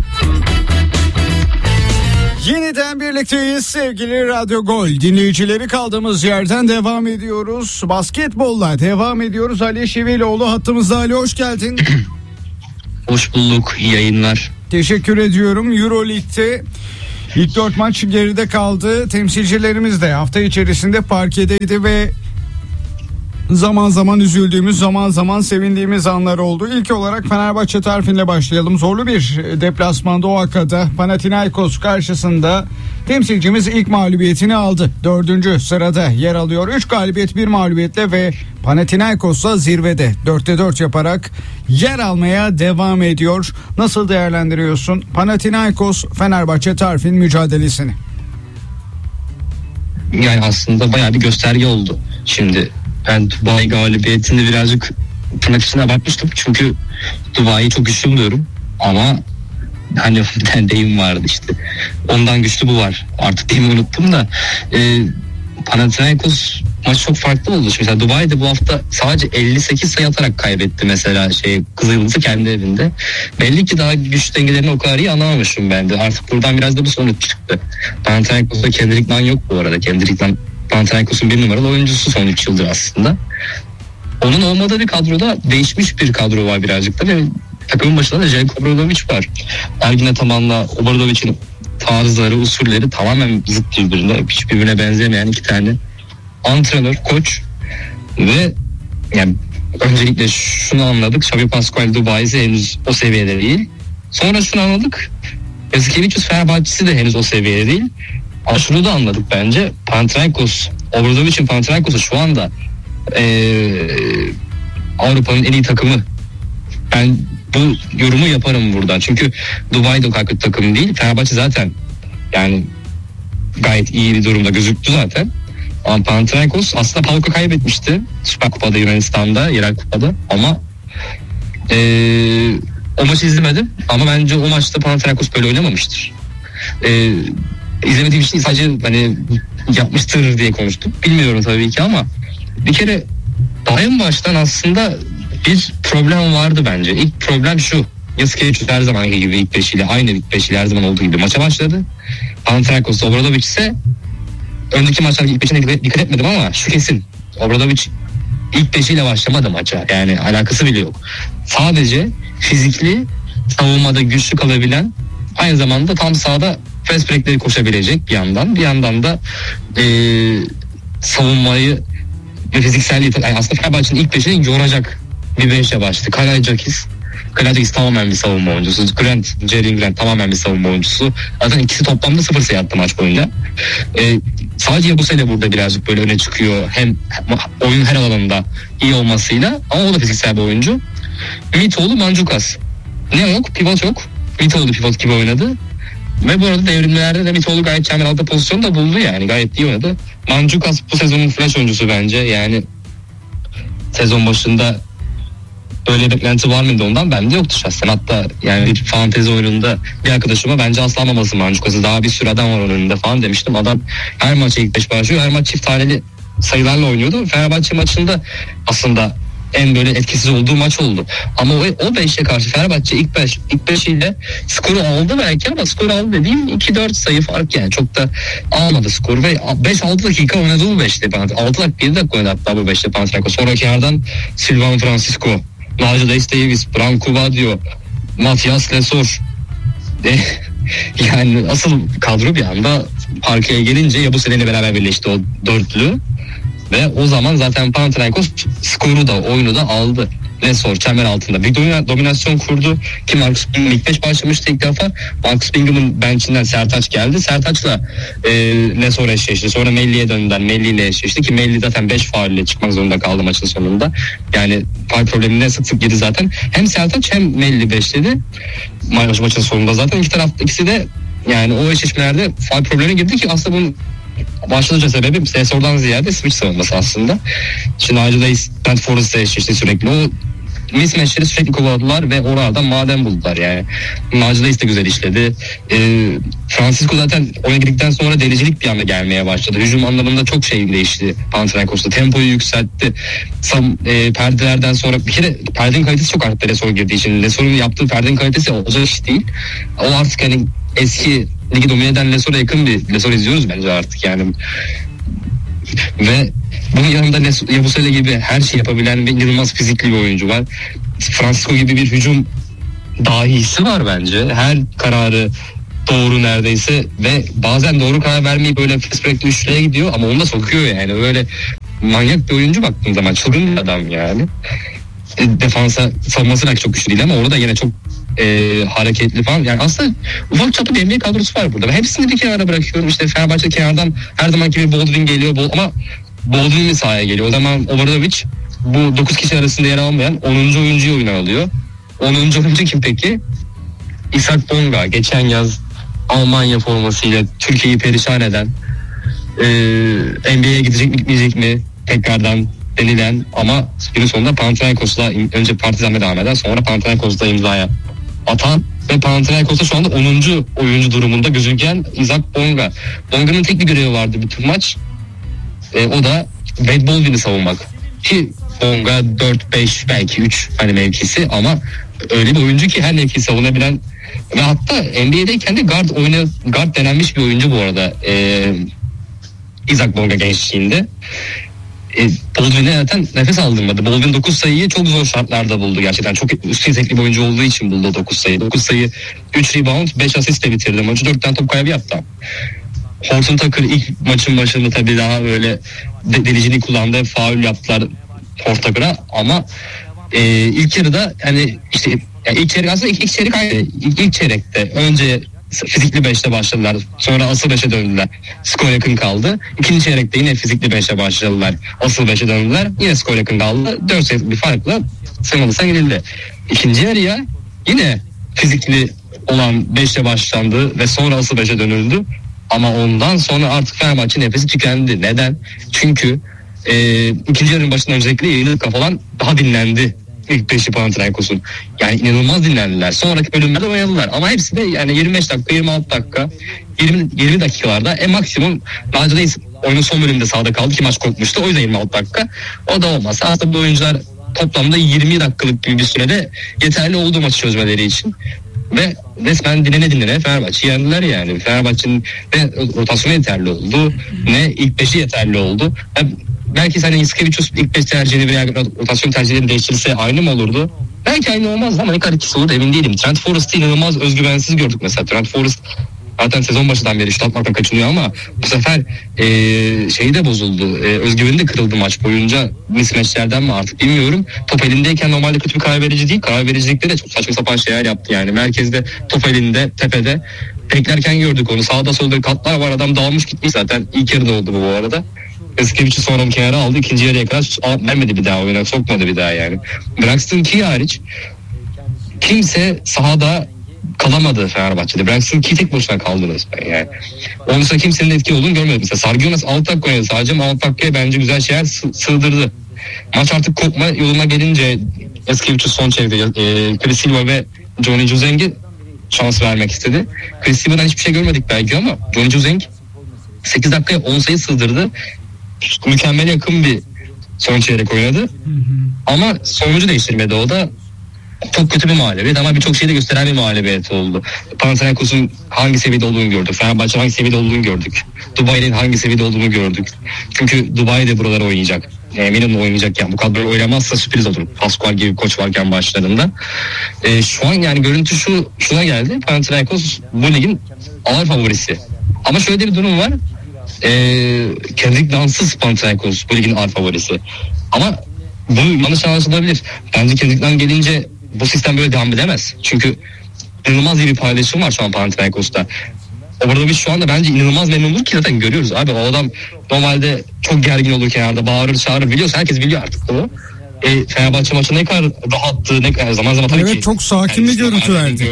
Yeniden birlikteyiz sevgili Radyo Gol dinleyicileri, kaldığımız yerden devam ediyoruz. Basketbolla devam ediyoruz. Ali Şiviloğlu hattımızda. Ali, hoş geldin. Hoş bulduk, iyi yayınlar. Teşekkür ediyorum. Euroleague'de ilk 4 maç geride kaldı. Temsilcilerimiz de hafta içerisinde parkedeydi ve zaman zaman üzüldüğümüz, zaman zaman sevindiğimiz anlar oldu. İlk olarak Fenerbahçe tarifiyle başlayalım. Zorlu bir deplasmanda Oaxaca'da Panathinaikos karşısında temsilcimiz ilk mağlubiyetini aldı. 4. sırada yer alıyor. 3 galibiyet 1 mağlubiyetle ve Panathinaikos'la zirvede 4'te 4 yaparak yer almaya devam ediyor. Nasıl değerlendiriyorsun Panathinaikos Fenerbahçe tarifin mücadelesini? Yani aslında bayağı bir gösterge oldu. Şimdi ben Dubai galibiyetinde birazcık tırnak içine abartmıştım. Çünkü Dubai'yi çok güçlü buluyorum. Ama hani bir deyim vardı işte. Ondan güçlü bu var. Artık deyimi unuttum da. Panathinaikos maç çok farklı oldu. Şimdi mesela Dubai'de bu hafta sadece 58 sayı atarak kaybetti mesela Kızılyıldız'ı kendi evinde. Belli ki daha güç dengelerini o kadar iyi anlamamışım ben de. Artık buradan biraz da bu sonuç çıktı. Panathinaikos'ta Kendrick Nunn yok bu arada. Kendrick Nunn Panathinaikos'un 1 numaralı oyuncusu son 3 yıldır aslında. Onun olmadığı bir kadroda değişmiş bir kadro var birazcık da ve takımın başında da Jelko Obradović var. Ergin Ataman'la Obradovic'in tarzları, usulleri tamamen zıt birbirine, hiçbirbirine benzemeyen iki tane antrenör, koç ve yani öncelikle şunu anladık. Xavi Pascual Dubai'si henüz o seviyede değil. Sonra şunu anladık. Jasikevičius Fenerbahçe'si de henüz o seviyede değil. Ama şunu da anladık bence. Panathinaikos, Obradovic'in Panathinaikos'u şu anda Avrupa'nın en iyi takımı. Ben bu yorumu yaparım buradan. Çünkü Dubai'de o kadar kötü takım değil. Fenerbahçe zaten yani gayet iyi bir durumda gözüktü zaten. Ama Panathinaikos aslında PAOK'a kaybetmişti. Süper Kupa'da, Yunanistan'da, yerel kupada. Ama o maçı izlemedim. Ama bence o maçta Panathinaikos böyle oynamamıştır. İzlemediğim için sadece hani yapmıştır diye konuştum. Bilmiyorum tabii ki ama bir kere daha en baştan aslında bir problem vardı bence. İlk problem şu. Jasikevičius her zamanki gibi ilk beşiyle, aynı ilk beşiyle her zaman olduğu gibi maça başladı. Panathinaikos'ta Obradović ise önceki maçlarda ilk beşine dikkat etmedim ama şu kesin. Obradović ilk beşiyle başlamadı maça. Yani alakası bile yok. Sadece fizikli, savunmada güçlü kalabilen, aynı zamanda tam sahada fast break'leri koşabilecek bir yandan da savunmayı ve fizikselliği, yani aslında Fenerbahçe'nin ilk beşini yoracak bir beşe başladı. Kalajdzic tamamen bir savunma oyuncusu. Jerian Grant tamamen bir savunma oyuncusu. Zaten ikisi toplamda 0 sayı attı maç boyunca. Sadece Yabusele burada birazcık böyle öne çıkıyor. Hem oyun her alanında iyi olmasıyla ama o da fiziksel bir oyuncu. Mitoğlu, Manciukas. Ne yok? Pivot yok. Mitoğlu pivot gibi oynadı. Ve bu arada devrimlerde de Mitoğlu gayet çember altı pozisyon da buldu yani. Gayet iyi oynadı. Manciukas bu sezonun flash oyuncusu bence. Yani sezon başında böyle beklenti var mıydı ondan? Bende yoktu şahsen. Hatta yani bir fantezi oyununda bir arkadaşıma bence asla almaması Manciukas'ı. Daha bir sürü adam var önünde falan demiştim. Adam her maça ilk 5 başlıyor. Her maç çift taneli sayılarla oynuyordu. Fenerbahçe maçında aslında en böyle etkisiz olduğu maç oldu. Ama o 5'e karşı Fenerbahçe ilk 5 ile skoru aldı belki ama skoru aldı dediğim 2-4 sayı fark yani. Çok da almadı skoru ve 5-6 dakika oynadı bu 5'te. 6 dakika 7 dakika oynadı hatta bu 5'te Panathinaikos. Sonraki yerden Silvan Francisco, Najee Davis, Branko Vadio, Matias Lesor. Yani asıl kadro bir anda parkeye gelince Yabusele ile beraber birleşti o dörtlü. Ve o zaman zaten Panathinaikos skoru da oyunu da aldı. Lesor çember altında bir dominasyon kurdu ki Marcus Bingham ilk 5 başlamıştı ilk defa. Marcus Bingham'ın benchinden Sertaç geldi. Sertaç'la Lesor eşleşti. Sonra Melli'ye döndüler. Melli ile eşleşti ki Melli zaten 5 faul ile çıkmak zorunda kaldı maçın sonunda. Yani faul problemine sık sık girdi zaten. Hem Sertaç hem Melli 5'ledi. Maçın sonunda zaten ikisi de yani o eşleşmelerde faul problemine girdi ki aslında bunun başlıca sebebi Lesor'dan ziyade switch savunması aslında. Şimdi Najee Davis Brent Forrest'la eşleşti sürekli. O mismatchleri sürekli kovaladılar ve oralardan maden buldular yani. Nacı'da de güzel işledi. Francisco zaten oyuna girdikten sonra delicilik bir anda gelmeye başladı. Hücum anlamında çok şey değişti Panathinaikos'ta. Tempoyu yükseltti. Perdelerden sonra bir kere perdenin kalitesi çok arttı Lesor girdiği için. Lesor'un yaptığı perdenin kalitesi olacak iş değil. O artık hani eski ligi domine eden Lesor'a yakın bir Lesor izliyoruz bence artık yani. Ve bunun yanında Yabusele gibi her şey yapabilen bir inanılmaz fizikli bir oyuncu var. Francisco gibi bir hücum dahisi var bence. Her kararı doğru neredeyse ve bazen doğru karar vermeyip böyle fast break'te üçlüye gidiyor ama onu da sokuyor yani. Öyle manyak bir oyuncu baktığın zaman, çılgın bir adam yani. Defansa savunması belki çok güçlü değil ama orada yine çok hareketli falan. Yani aslında ufak çaplı bir NBA kadrosu var burada. Ben hepsini bir kenara bırakıyorum. İşte Fenerbahçe kenardan her zamanki bir Baldwin geliyor ama Baldwin mi sahaya geliyor? O zaman Obradovic bu 9 kişi arasında yer almayan 10. oyuncuyu oyuna alıyor. 10. oyuncu kim peki? İshak Bonga. Geçen yaz Almanya formasıyla Türkiye'yi perişan eden, NBA'ye gidecek mi gitmeyecek mi tekrardan denilen ama günün sonunda Panathinaikos'la önce Partizan'la devam eden sonra Panathinaikos'la imzaya atan ve Panathinaikos'ta şu anda 10. oyuncu durumunda gözüken İshak Bonga. Bonga'nın tek bir görevi vardı bütün maç. O da Wade Baldwin'i savunmak. Ki Bonga 4-5 belki 3 hani mevkisi ama öyle bir oyuncu ki her mevkiyi savunabilen ve hatta NBA'deyken de guard denenmiş bir oyuncu bu arada. İshak Bonga gençliğinde. Baldwin'e zaten nefes aldırmadı. Baldwin 9 sayıyı çok zor şartlarda buldu gerçekten. Çok üst yetenekli bir oyuncu olduğu için buldu 9 sayı. 9 sayı, 3 rebound, 5 asistle bitirdi maçı. 4 tane top kaybı yaptı. Horton Tucker ilk maçın başında tabii daha böyle deliciliği kullandı. Faul yaptılar Horton Tucker'a ama ilk yarıda hani işte yani ilk çeyrek aslında ilk çeyrek aynı. İlk çeyrekte önce fizikli 5'te başladılar. Sonra asıl 5'e döndüler. Skor yakın kaldı. İkinci çeyrekte yine fizikli 5'e başladılar. Asıl 5'e döndüler. Yine skor yakın kaldı. 4 sayılık bir farkla sınırlısa gidildi. İkinci yarıya yine fizikli olan 5'te başlandı ve sonra asıl 5'e dönüldü. Ama ondan sonra artık Fenerbahçe nefesi tükendi. Neden? Çünkü ikinci yarının başında özellikle yayılırken falan daha dinlendi. İlk 5'i Panathinaikos'un. Yani inanılmaz dinlendiler. Sonraki bölümlerde oynadılar. Ama hepsi de yani 25 dakika, 26 dakika, 20 dakikalarda maksimum Nacı'da oyunun son bölümünde sahada kaldı ki maç kopmuştu. O yüzden 26 dakika. O da olmaz. Aslında bu oyuncular toplamda 20 dakikalık gibi bir sürede yeterli oldu maçı çözmeleri için. Ve resmen dinlene Fenerbahçe'yi yendiler yani. Fenerbahçe'nin ne rotasyonu yeterli oldu, ne ilk 5'i yeterli oldu. Belki hani Iskevicius ilk 5 tercihini veya rotasyon tercihlerini değiştirirse aynı mı olurdu? Belki aynı olmazdı ama ne kadar ikisi olurdu emin değilim. Trent Forrest'ı inanılmaz özgüvensiz gördük mesela. Trent Forrest zaten sezon başından beri şut atmaktan kaçınıyor ama bu sefer şeyi de bozuldu. Özgüveni de kırıldı maç boyunca. Mismatchlerden mi artık bilmiyorum. Top elindeyken normalde kötü bir karar verici değil. Karar vericilikte de çok saçma sapan şeyler yaptı yani. Merkezde top elinde, tepede. Beklerken gördük onu. Sağda solda katlar var. Adam dağılmış gitmiş zaten. İlk yarıda oldu bu arada. Eskevici'i sonra kenara aldı. İkinci yarıya kadar vermedi bir daha oyuna. Sokmadı bir daha yani. Braxton Key hariç kimse sahada kalamadı Fenerbahçe'de. Braxton Key tek başına kaldı resmen yani. Onun dışında kimsenin etkili olduğunu görmedim. Mesela Sargionas 6 dakika oynadı sadece ama 6 dakikaya bence güzel şeyler sığdırdı. Maç artık kopma yoluna gelince Eskevici'i son çevirdi. Chris Silva ve Johnny Juzeng'e şans vermek istedi. Chris Silva'dan hiçbir şey görmedik belki ama Johnny Juzeng 8 dakikaya 10 sayı sığdırdı. Mükemmel yakın bir son çeyrek oynadı. Ama sonucu değiştirmedi o da. Çok kötü bir mağlubiyet ama birçok şeyi de gösteren bir mağlubiyet oldu. Panathinaikos'un hangi seviyede olduğunu gördük. Fenerbahçe'nin hangi seviyede olduğunu gördük. Dubai'nin hangi seviyede olduğunu gördük. Çünkü Dubai de buralara oynayacak. Eminim oynayacak yani. Bu kadro oynamazsa sürpriz olur. Pascual gibi koç varken başlarında. Şu an yani görüntü şuna geldi. Panathinaikos bu ligin ağır favorisi. Ama şöyle bir durum var. Kendrick Nunn'sız Panathinaikos bu ligin ağır favorisi. Ama bu yanlış anlaşılabilir. Bence Kendrick Nunn gelince bu sistem böyle devam edemez. Çünkü inanılmaz iyi bir paylaşım var şu an Panathinaikos'ta. Orada biz şu anda bence inanılmaz memnun olur ki zaten görüyoruz abi. O adam normalde çok gergin olur kenarda, bağırır çağırır, biliyorsa herkes biliyor artık bunu. Fenerbahçe maçı ne kadar rahattı, ne kadar zaman tabii evet, ki. çok sakin bir görüntü verdi.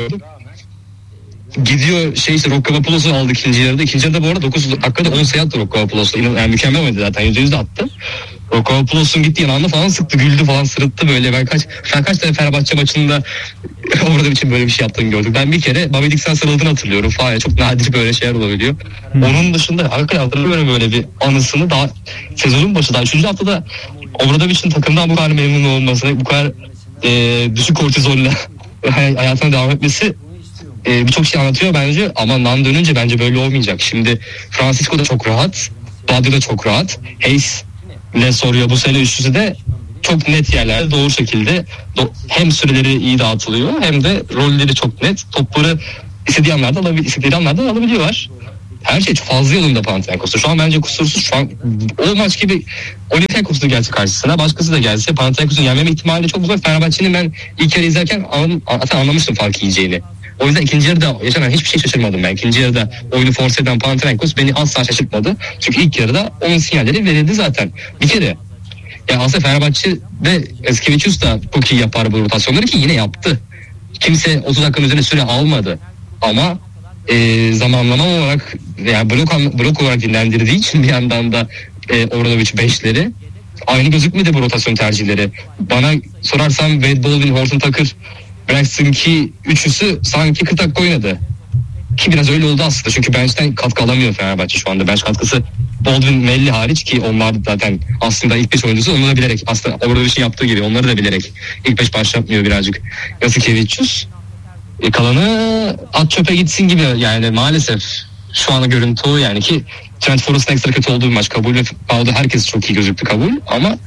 Gidiyor işte Rokavapoulos'u aldı ikinci yarıda. İkinci yarıda bu arada 9 dakikada 10 sayı attı Rokavapoulos'u. Yani mükemmel oynadı zaten. %100 de attı. Rokopoulos'un gittiği yanağını falan sıktı, güldü falan, sırıttı böyle. Ben kaç tane Fenerbahçe maçında orada için böyle bir şey yaptığını gördüm. Ben bir kere Bobby Dixon sarıldığını hatırlıyorum falan. Çok nadir böyle şeyler olabiliyor. Onun dışında hakikaten hatırlamıyorum böyle bir anısını. Daha sezonun başı, daha 3. haftada Obradovic'in takımdan bu kadar memnun olması, bu kadar düşük kortizolle hayatına devam etmesi birçok şey anlatıyor bence. Ama Nan dönünce bence böyle olmayacak. Şimdi Francisco da çok rahat, Badio da çok rahat, Hayes Lesorio bu sene üçlüsü de çok net yerlerde, doğru şekilde hem süreleri iyi dağıtılıyor hem de rolleri çok net. Topları istediği anlarda alabiliyorlar. Her şey çok fazla yolunda Panathinaikos'ta. Şu an bence kusursuz. Şu an o maç gibi Olympiakos'ta gelse karşısına, başkası da gelse Panathinaikos'un yenmeme ihtimali çok uzak. Fenerbahçe'nin ben ilk yarı izlerken anlamıştım fark yiyeceğini. O yüzden ikinci yarıda yaşanan hiçbir şey şaşırmadım ben. İkinci yarıda oyunu force eden Panathinaikos beni asla şaşırtmadı. Çünkü ilk yarıda onun sinyalleri verildi zaten. Bir kere. Ya aslında Fenerbahçe ve Eskevicius da çok iyi yapar bu rotasyonları ki yine yaptı. Kimse 30 dakikanın üzerine süre almadı. Ama zamanlama olarak, yani blok olarak dinlendirdiği için bir yandan da Obradovic 5'leri aynı gözükmedi bu rotasyon tercihleri. Bana sorarsan Wade Baldwin, Horton Tucker, Braxton Key üçlüsü sanki 40 dakika oynadı. Ki biraz öyle oldu aslında. Çünkü bench'ten katkı alamıyor Fenerbahçe şu anda. Bench katkısı Baldwin, Melli hariç ki onlar zaten aslında ilk 5 oyuncusu, onu da bilerek, aslında orada bir şey yaptığı gibi onları da bilerek ilk 5 başlatmıyor birazcık Jasikevicius. Kalanı at çöpe gitsin gibi yani maalesef şu anda görüntü o yani ki Trent Forrest'ın ekstra kötü olduğu bir maç kabul ve Pau'da herkes çok iyi gözüktü kabul ama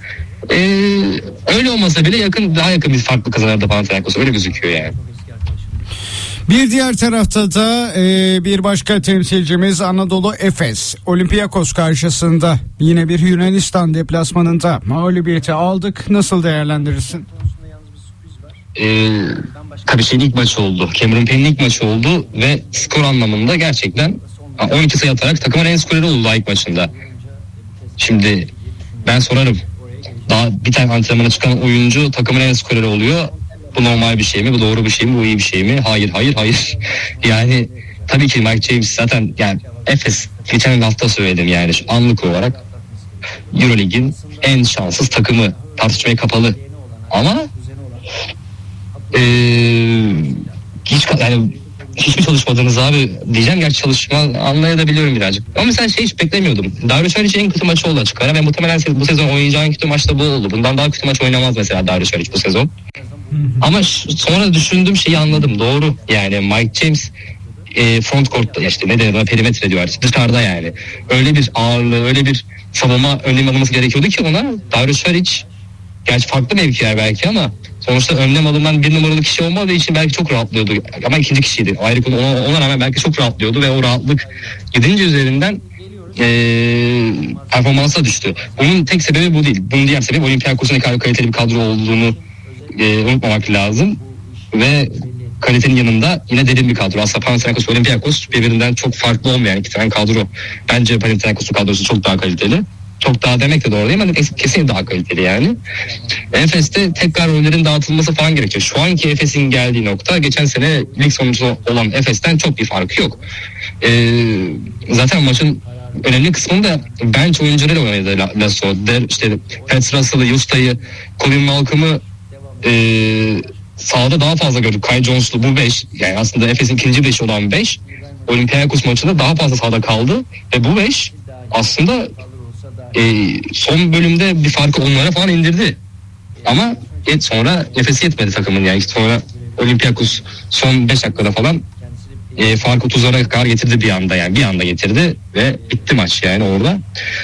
öyle olmasa bile daha yakın bir farklı kazanırdı Panathinaikos, öyle gözüküyor yani. Bir diğer tarafta da bir başka temsilcimiz Anadolu Efes. Olympiakos karşısında yine bir Yunanistan deplasmanında mağlubiyeti aldık. Nasıl değerlendirirsin? Tabii ilk maçı oldu. Cameron Payne'in ilk maçı oldu ve skor anlamında gerçekten 12 sayı atarak takımın en skoreri oldu ilk maçında. Şimdi ben sorarım. Daha bir tane antrenmana çıkan oyuncu takımın en skoreri oluyor. Bu normal bir şey mi? Bu doğru bir şey mi? Bu iyi bir şey mi? Hayır. Yani tabii ki Mike James zaten yani Efes geçen hafta söyledim yani anlık olarak Euroleague'in en şanssız takımı, tartışmaya kapalı. Ama hiç mi çalışmadınız abi diyeceğim, gerçi çalışma anlayabiliyorum birazcık. Ama mesela hiç beklemiyordum. Darius Saric en kötü maçı oldu açık ara ve muhtemelen bu sezon oynayacağın kötü maç da bu oldu. Bundan daha kötü maç oynamaz mesela Darius Saric bu sezon. Ama sonra düşündüğüm şeyi anladım, doğru. Yani Mike James front court'ta işte ne denir, perimetre diyor artık, dışarıda yani. Öyle bir ağırlığı, öyle bir savunma önlem alınması gerekiyordu ki ona. Darius Saric gerçi farklı mevkiler belki ama sonuçta önlem alınan bir numaralı kişi olmadığı için belki çok rahatlıyordu. Ama ikinci kişiydi. Ayrı konu, ona rağmen belki çok rahatlıyordu ve o rahatlık gidince üzerinden performansa düştü. Bunun tek sebebi bu değil. Bunun diğer sebebi Olympiakos'un ne kadar kaliteli bir kadro olduğunu unutmamak lazım. Ve kalitenin yanında yine derin bir kadro. Aslında Panathinaikos, Olympiakos birbirinden çok farklı olmayan iki tane kadro. Bence Panathinaikos'un kadrosu çok daha kaliteli. Çok daha demek de doğru değil ama kesin daha kaliteli yani. Efes'te tekrar rollerin dağıtılması falan gerekiyor. Şu anki Efes'in geldiği nokta geçen sene lig sonuncusu olan Efes'ten çok bir farkı yok. Zaten maçın önemli kısmında bench oyuncuları oynadı Lasso. İşte Pat Russell'ı, Justa'yı, Colin Malcolm'ı sahada daha fazla gördük. Kai Jones'lu bu 5 yani aslında Efes'in ikinci 5 olan 5 Olympiakos maçında daha fazla sahada kaldı ve bu 5 aslında son bölümde bir farkı onlara falan indirdi. Ama sonra nefesi yetmedi takımın yani. Sonra Olympiakos son 5 dakikada falan farkı 30'lara kadar getirdi bir anda yani. Bir anda getirdi ve bitti maç yani orada.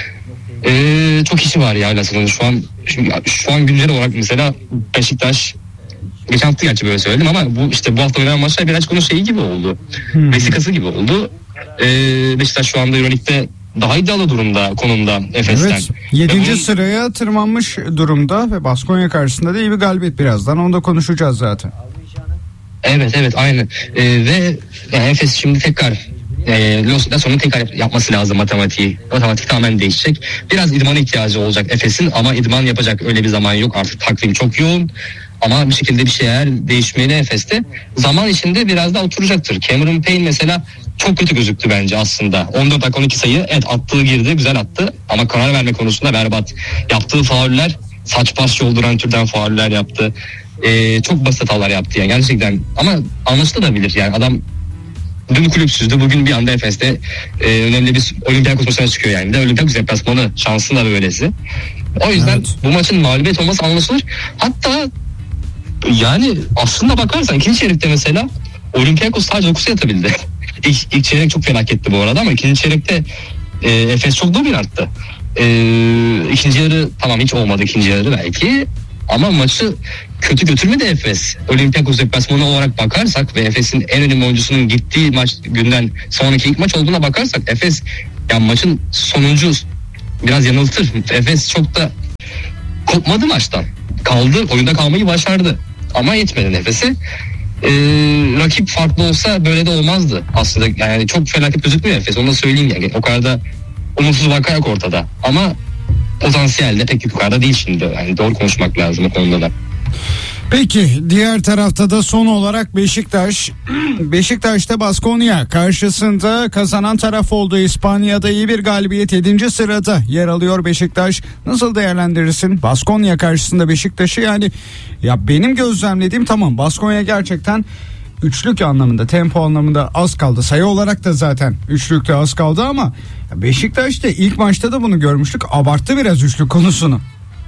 Çok işi var ya Lasso'nun şu an güncel olarak mesela Beşiktaş geçen hafta gerçi böyle söyledim ama bu hafta oynanan maçlar birazcık onun şeyi gibi oldu. Vesikası gibi oldu. Beşiktaş şu anda Euroleague'de daha iddialı konumda Efes'ten. Evet, 7. sıraya tırmanmış durumda ve Baskonya karşısında da iyi bir galibiyet, birazdan onu da konuşacağız zaten. Evet aynen. Ve yani Efes şimdi tekrar Lasso'nun tekrar yapması lazım matematiği. Matematik tamamen değişecek. Biraz idmana ihtiyacı olacak Efes'in ama idman yapacak öyle bir zaman yok. Artık takvim çok yoğun. Ama bir şekilde bir şeyler değişmeli Efes'te. Zaman içinde biraz daha oturacaktır. Cameron Payne mesela çok kötü gözüktü bence aslında. 14 dakika 12 sayı attığı girdi, güzel attı. Ama karar verme konusunda berbat. Yaptığı fauller, saç baş yolduran türden fauller yaptı. Çok basit hatalar yaptı yani gerçekten. Ama anlaşılabilir yani adam dün kulüpsüzdü. Bugün bir anda Efes'te önemli bir Olympiakos maçına çıkıyor yani. Bir de Olympiakos deplasmanı şansın da böylesi. O yüzden bu maçın mağlubiyet olması anlaşılır. Hatta yani aslında bakarsan ikinci çeyrekte mesela Olympiakos sadece 9 atabildi. İlk çeyrek çok felaketti bu arada ama ikinci çeyrekte Efes çok dominanttı. İkinci yarı tamam hiç olmadı ikinci yarı belki ama maçı kötü götürmedi Efes. Olympiakos deplasmanı olarak bakarsak ve Efes'in en önemli oyuncusunun gittiği maç günden sonraki ilk maç olduğuna bakarsak Efes yani maçın sonuncu biraz yanıltır. Efes çok da kopmadı maçtan. Kaldı, oyunda kalmayı başardı. Ama yetmedi Efes'e. Rakip farklı olsa böyle de olmazdı. Aslında yani çok felaket gözükmüyor Efes. Onu da söyleyeyim yani. O kadar da umutsuz vaka yok ortada. Ama potansiyel de pek yukarıda değil şimdi. Yani doğru konuşmak lazım o konuda da. Peki diğer tarafta da son olarak Beşiktaş'ta Baskonya karşısında kazanan taraf oldu. İspanya'da iyi bir galibiyet, 7. sırada yer alıyor Beşiktaş. Nasıl değerlendirirsin Baskonya karşısında Beşiktaş'ı? Yani ya benim gözlemlediğim tamam Baskonya gerçekten üçlük anlamında, tempo anlamında az kaldı. Sayı olarak da zaten üçlükte az kaldı ama Beşiktaş'ta ilk maçta da bunu görmüştük. Abarttı biraz üçlük konusunu.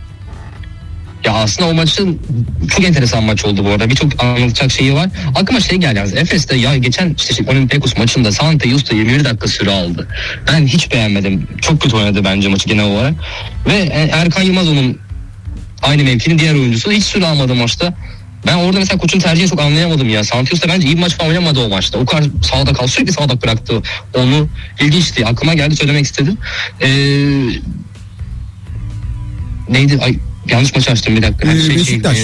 Ya aslında o maçın çok enteresan maç oldu bu arada. Birçok anlatacak şeyi var. Aklıma şey geldi yalnız. Efes'te ya geçen Olympiakos maçında Santa Yusta 21 dakika süre aldı. Ben hiç beğenmedim. Çok kötü oynadı bence maçı genel olarak. Ve Erkan Yılmaz onun aynı mevkinin diğer oyuncusu. Hiç süre almadı maçta. Ben orada mesela koçun tercihini çok anlayamadım ya. Santa Yusta bence iyi bir maç falan oynamadı o maçta. O kadar sağda kaldı. Sürekli sağda bıraktı. Onu ilginçti. Aklıma geldi söylemek istedim. Neydi? Yanlış maç açtım bir dakika. Beşiktaş,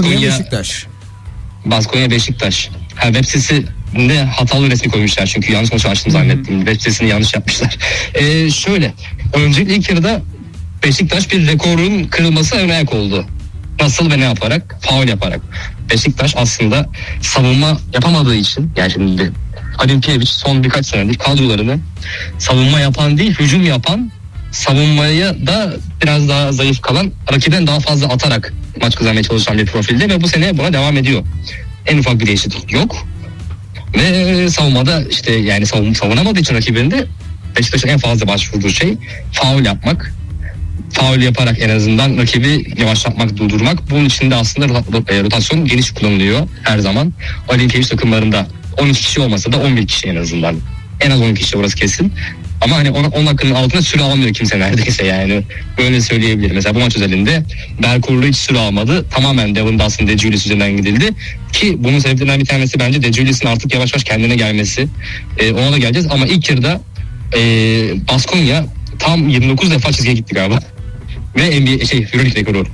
Baskonya Beşiktaş. Web sitesinde hatalı resmi koymuşlar çünkü yanlış maç açtım zannettim. Web sitesini yanlış yapmışlar. Şöyle, öncelikle ilk yarıda Beşiktaş bir rekorun kırılması ön ayak oldu. Nasıl ve ne yaparak? Faul yaparak. Beşiktaş aslında savunma yapamadığı için yani şimdi Olimpiyeviç son birkaç senedir kadrolarını savunma yapan değil hücum yapan, savunmaya da biraz daha zayıf kalan, rakiben daha fazla atarak maç kazanmaya çalışan bir profilde ve bu sene buna devam ediyor. En ufak bir değişiklik yok. Ve savunmada işte yani savunamadığı için rakibinde Beşiktaş'ın en fazla başvurduğu şey faul yapmak. Faul yaparak en azından rakibi yavaşlatmak, durdurmak. Bunun için de aslında rotasyon geniş kullanılıyor her zaman. Olimpiyaviç takımlarında 12 kişi olmasa da 11 kişi en azından. En az 10 kişi orası kesin. Ama hani 10 dakikanın altına süre almıyor kimse neredeyse yani. Böyle söyleyebilirim. Mesela bu maç özelinde Berkurlu hiç süre almadı. Tamamen Devin Dawson, De Julius üzerinden gidildi. Ki bunun sebeplerinden bir tanesi bence De Julius'un artık yavaş yavaş kendine gelmesi. Ona da geleceğiz ama ilk yarıda Baskonya tam 29 defa çizgiye gitti galiba. Ve Euroleague rekoru.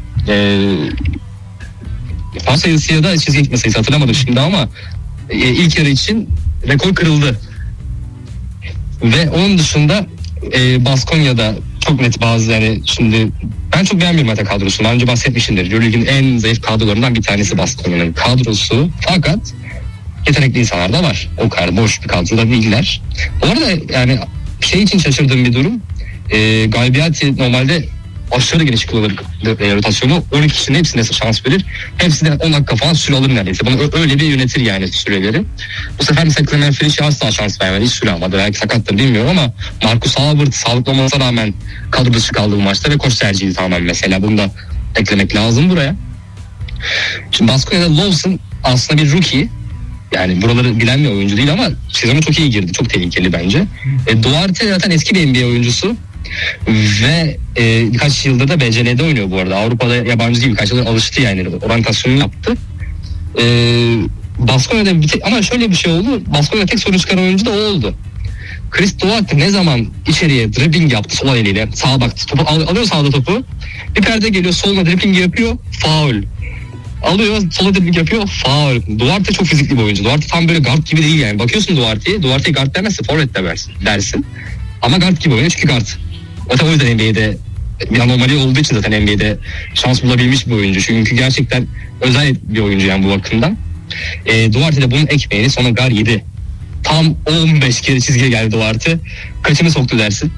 Pas sayısı ya da çizgiye gitme sayısı hatırlamadım şimdi ama ilk yarı için rekor kırıldı. Ve onun dışında Baskonya'da çok net bazı yani şimdi ben çok beğenmiyorum zaten kadrosunu. Daha önce bahsetmişimdir. Euroleague'in en zayıf kadrolarından bir tanesi Baskonya'nın kadrosu. Fakat yetenekli insanlar da var. O kadar boş bir kadroda değiller. Bu arada yani şey için şaşırdığım bir durum. Galibiyeti normalde aşırı geniş kullanır rotasyonu. 12 kişinin hepsine şans verir. Hepsi de 10 dakika falan süre alır neredeyse. Bunu öyle bir yönetir yani süreleri. Bu sefer mesela Clement Friş'e asla şans vermedi. Hiç süre almadı. Belki sakattır bilmiyorum ama Marcus Albert sağlıklı olmasına rağmen kadro dışı kaldı bu maçta ve koç tercihi tamamen mesela. Bunu da eklemek lazım buraya. Şimdi Baskonya'da Lawson aslında bir rookie. Yani buraları bilen bir oyuncu değil ama sezonu çok iyi girdi. Çok tehlikeli bence. Duarte zaten eski bir NBA oyuncusu. Ve birkaç yıldır da BCL'de oynuyor bu arada. Avrupa'da yabancı değil, birkaç yıldır alıştı yani. Oryantasyonunu yaptı. Baskonya'da ama şöyle bir şey oldu. Baskonya'da tek sorun çıkan oyuncu da o oldu. Chris Duarte ne zaman içeriye dribbling yaptı sol eliyle, sağa baktı. Topu alıyor sağda topu. Bir perde geliyor, soluna dribbling yapıyor. Faul. Alıyor, sola dribling yapıyor, faul. Duarte çok fizikli bir oyuncu. Duarte tam böyle guard gibi değil yani. Bakıyorsun Duarte'yi guard demezsin, forvet dersin. Ama guard gibi oynuyor çünkü guard. Zaten o yüzden NBA'de bir anomali olduğu için zaten NBA'de şans bulabilmiş bir oyuncu. Çünkü gerçekten özel bir oyuncu yani bu bakımdan. Duarte de bunun ekmeğini sonra gar yedi. Tam 15 kere çizgiye geldi Duarte. Kaçını soktu dersin?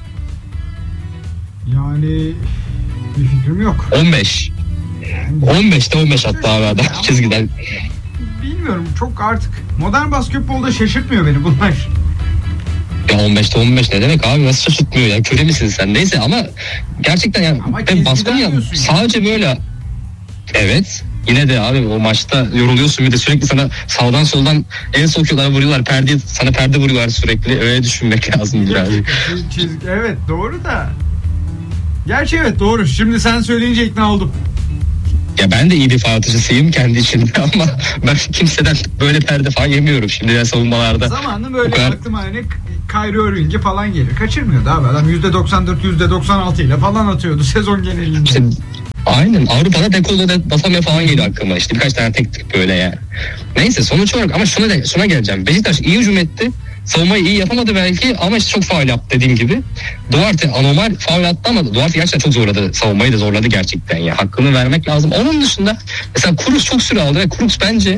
Yani bir fikrim yok. 15. 15'te 15 hatta abi adam çizgiden. Bilmiyorum, çok artık modern basketbolda şaşırtmıyor beni bunlar. Ya 15'te 15 ne demek abi, nasıl şaşırtmıyor ya, köre misin sen? Neyse ama gerçekten yani Baskonya sadece böyle, evet yine de abi o maçta yoruluyorsun, bir de sürekli sana sağdan soldan el sokuyorlar, vuruyorlar, sana perde vuruyorlar sürekli, öyle düşünmek lazım biraz. Evet doğru da. Gerçi evet doğru. Şimdi sen söyleyince ikna oldum. Ya ben de iyi bir faul atıcısıyım kendi içimde ama ben kimseden böyle perde falan yemiyorum şimdi ya savunmalarda. Zamanında böyle aklıma hani Kyrie Irving'i falan gelir. Kaçırmıyordu abi adam, %94 %96 ile falan atıyordu sezon genelinde. İşte aynen, Avrupa'da dekolda basamaya falan geliyor aklıma, işte birkaç tane tek böyle yani. Neyse sonuç olarak ama şuna geleceğim. Beşiktaş iyi hücum etti. Savunmayı iyi yapamadı belki ama işte çok faul yaptı dediğim gibi. Duarte anormal faul attı ama Duarte gerçekten çok zorladı. Savunmayı da zorladı gerçekten ya. Hakkını vermek lazım. Onun dışında mesela Kurucs çok süre aldı ve Kurucs bence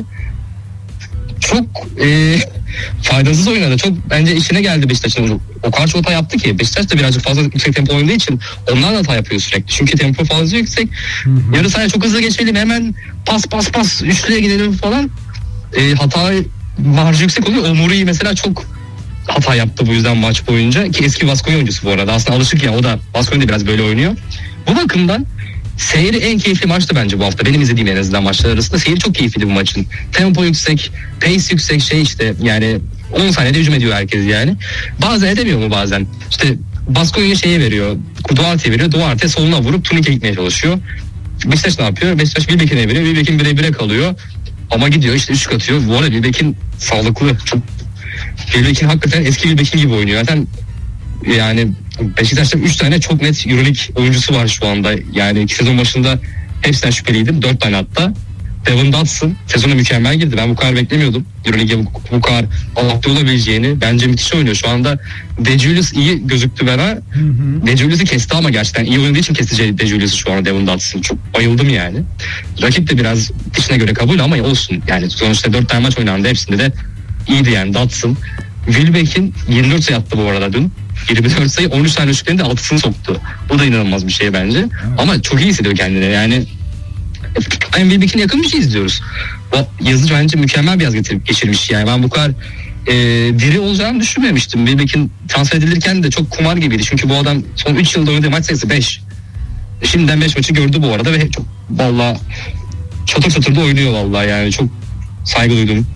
çok faydasız oynadı. Çok bence işine geldi Beşiktaş'ın. O kadar çok hata yaptı ki. Beşiktaş da birazcık fazla yüksek tempo oynadığı için onlar da hata yapıyor sürekli. Çünkü tempo fazla yüksek. Yarı sahaya çok hızlı geçelim, hemen pas üçlüye gidelim falan. Hata marjı yüksek oluyor. Omuri'yi mesela çok hata yaptı bu yüzden maç boyunca, ki eski Baskonya oyuncusu bu arada. Aslında alışık ya, o da Baskonya'da biraz böyle oynuyor. Bu bakımdan seyri en keyifli maçtı bence bu hafta. Benim izlediğim en azından maçlar arasında seyri çok keyifliydi bu maçın. Tempo yüksek, pace yüksek, işte yani 10 saniyede hücum ediyor herkes yani. Bazen edemiyor mu bazen? İşte Baskonya veriyor, Duarte'ye veriyor. Duarte soluna vurup turnike gitmeye çalışıyor. Beşiktaş ne yapıyor? Beşiktaş Wilbeck'ine veriyor. Wilbeck'in 1'e kalıyor. Ama gidiyor işte 3 atıyor. Bu arada Wilbeck'in sağlıklı. Çok Wilbeck'in hakikaten eski Wilbeck'in gibi oynuyor. Zaten yani Beşiktaş'ta 3 tane çok net Euroleague oyuncusu var şu anda. Yani sezon başında hepsinden şüpheliydim. 4 tane hatta. Devin Dotson sezona mükemmel girdi. Ben bu kadar beklemiyordum. Euroleague'e bu kadar adapte olabileceğini. Bence müthiş oynuyor. Şu anda De Julius iyi gözüktü bana. De Julius'u kesti ama gerçekten iyi oynadığı için kesti De Julius'u şu anda Devin Dotson. Çok bayıldım yani. Rakip de biraz dişine göre kabul ama olsun. Yani sonuçta 4 tane maç oynandı. Hepsinde de iyiydi yani Dotson. Wilbeck'in 24 sayı attı bu arada dün. 24 sayı, 13 tane üçlüklerin de 6'sını soktu. Bu da inanılmaz bir şey bence. Evet. Ama çok iyi hissediyor kendini. Yani Wilbeck'in yakın bir şey izliyoruz. O yazıcı bence mükemmel bir yaz geçirmiş. Yani ben bu kadar diri olacağını düşünmemiştim. Wilbeck'in transfer edilirken de çok kumar gibiydi. Çünkü bu adam son 3 yılda oynadığı maç sayısı 5. Şimdiden 5 maçı gördü bu arada ve çok vallahi çatır da oynuyor vallahi, yani çok saygı duydum.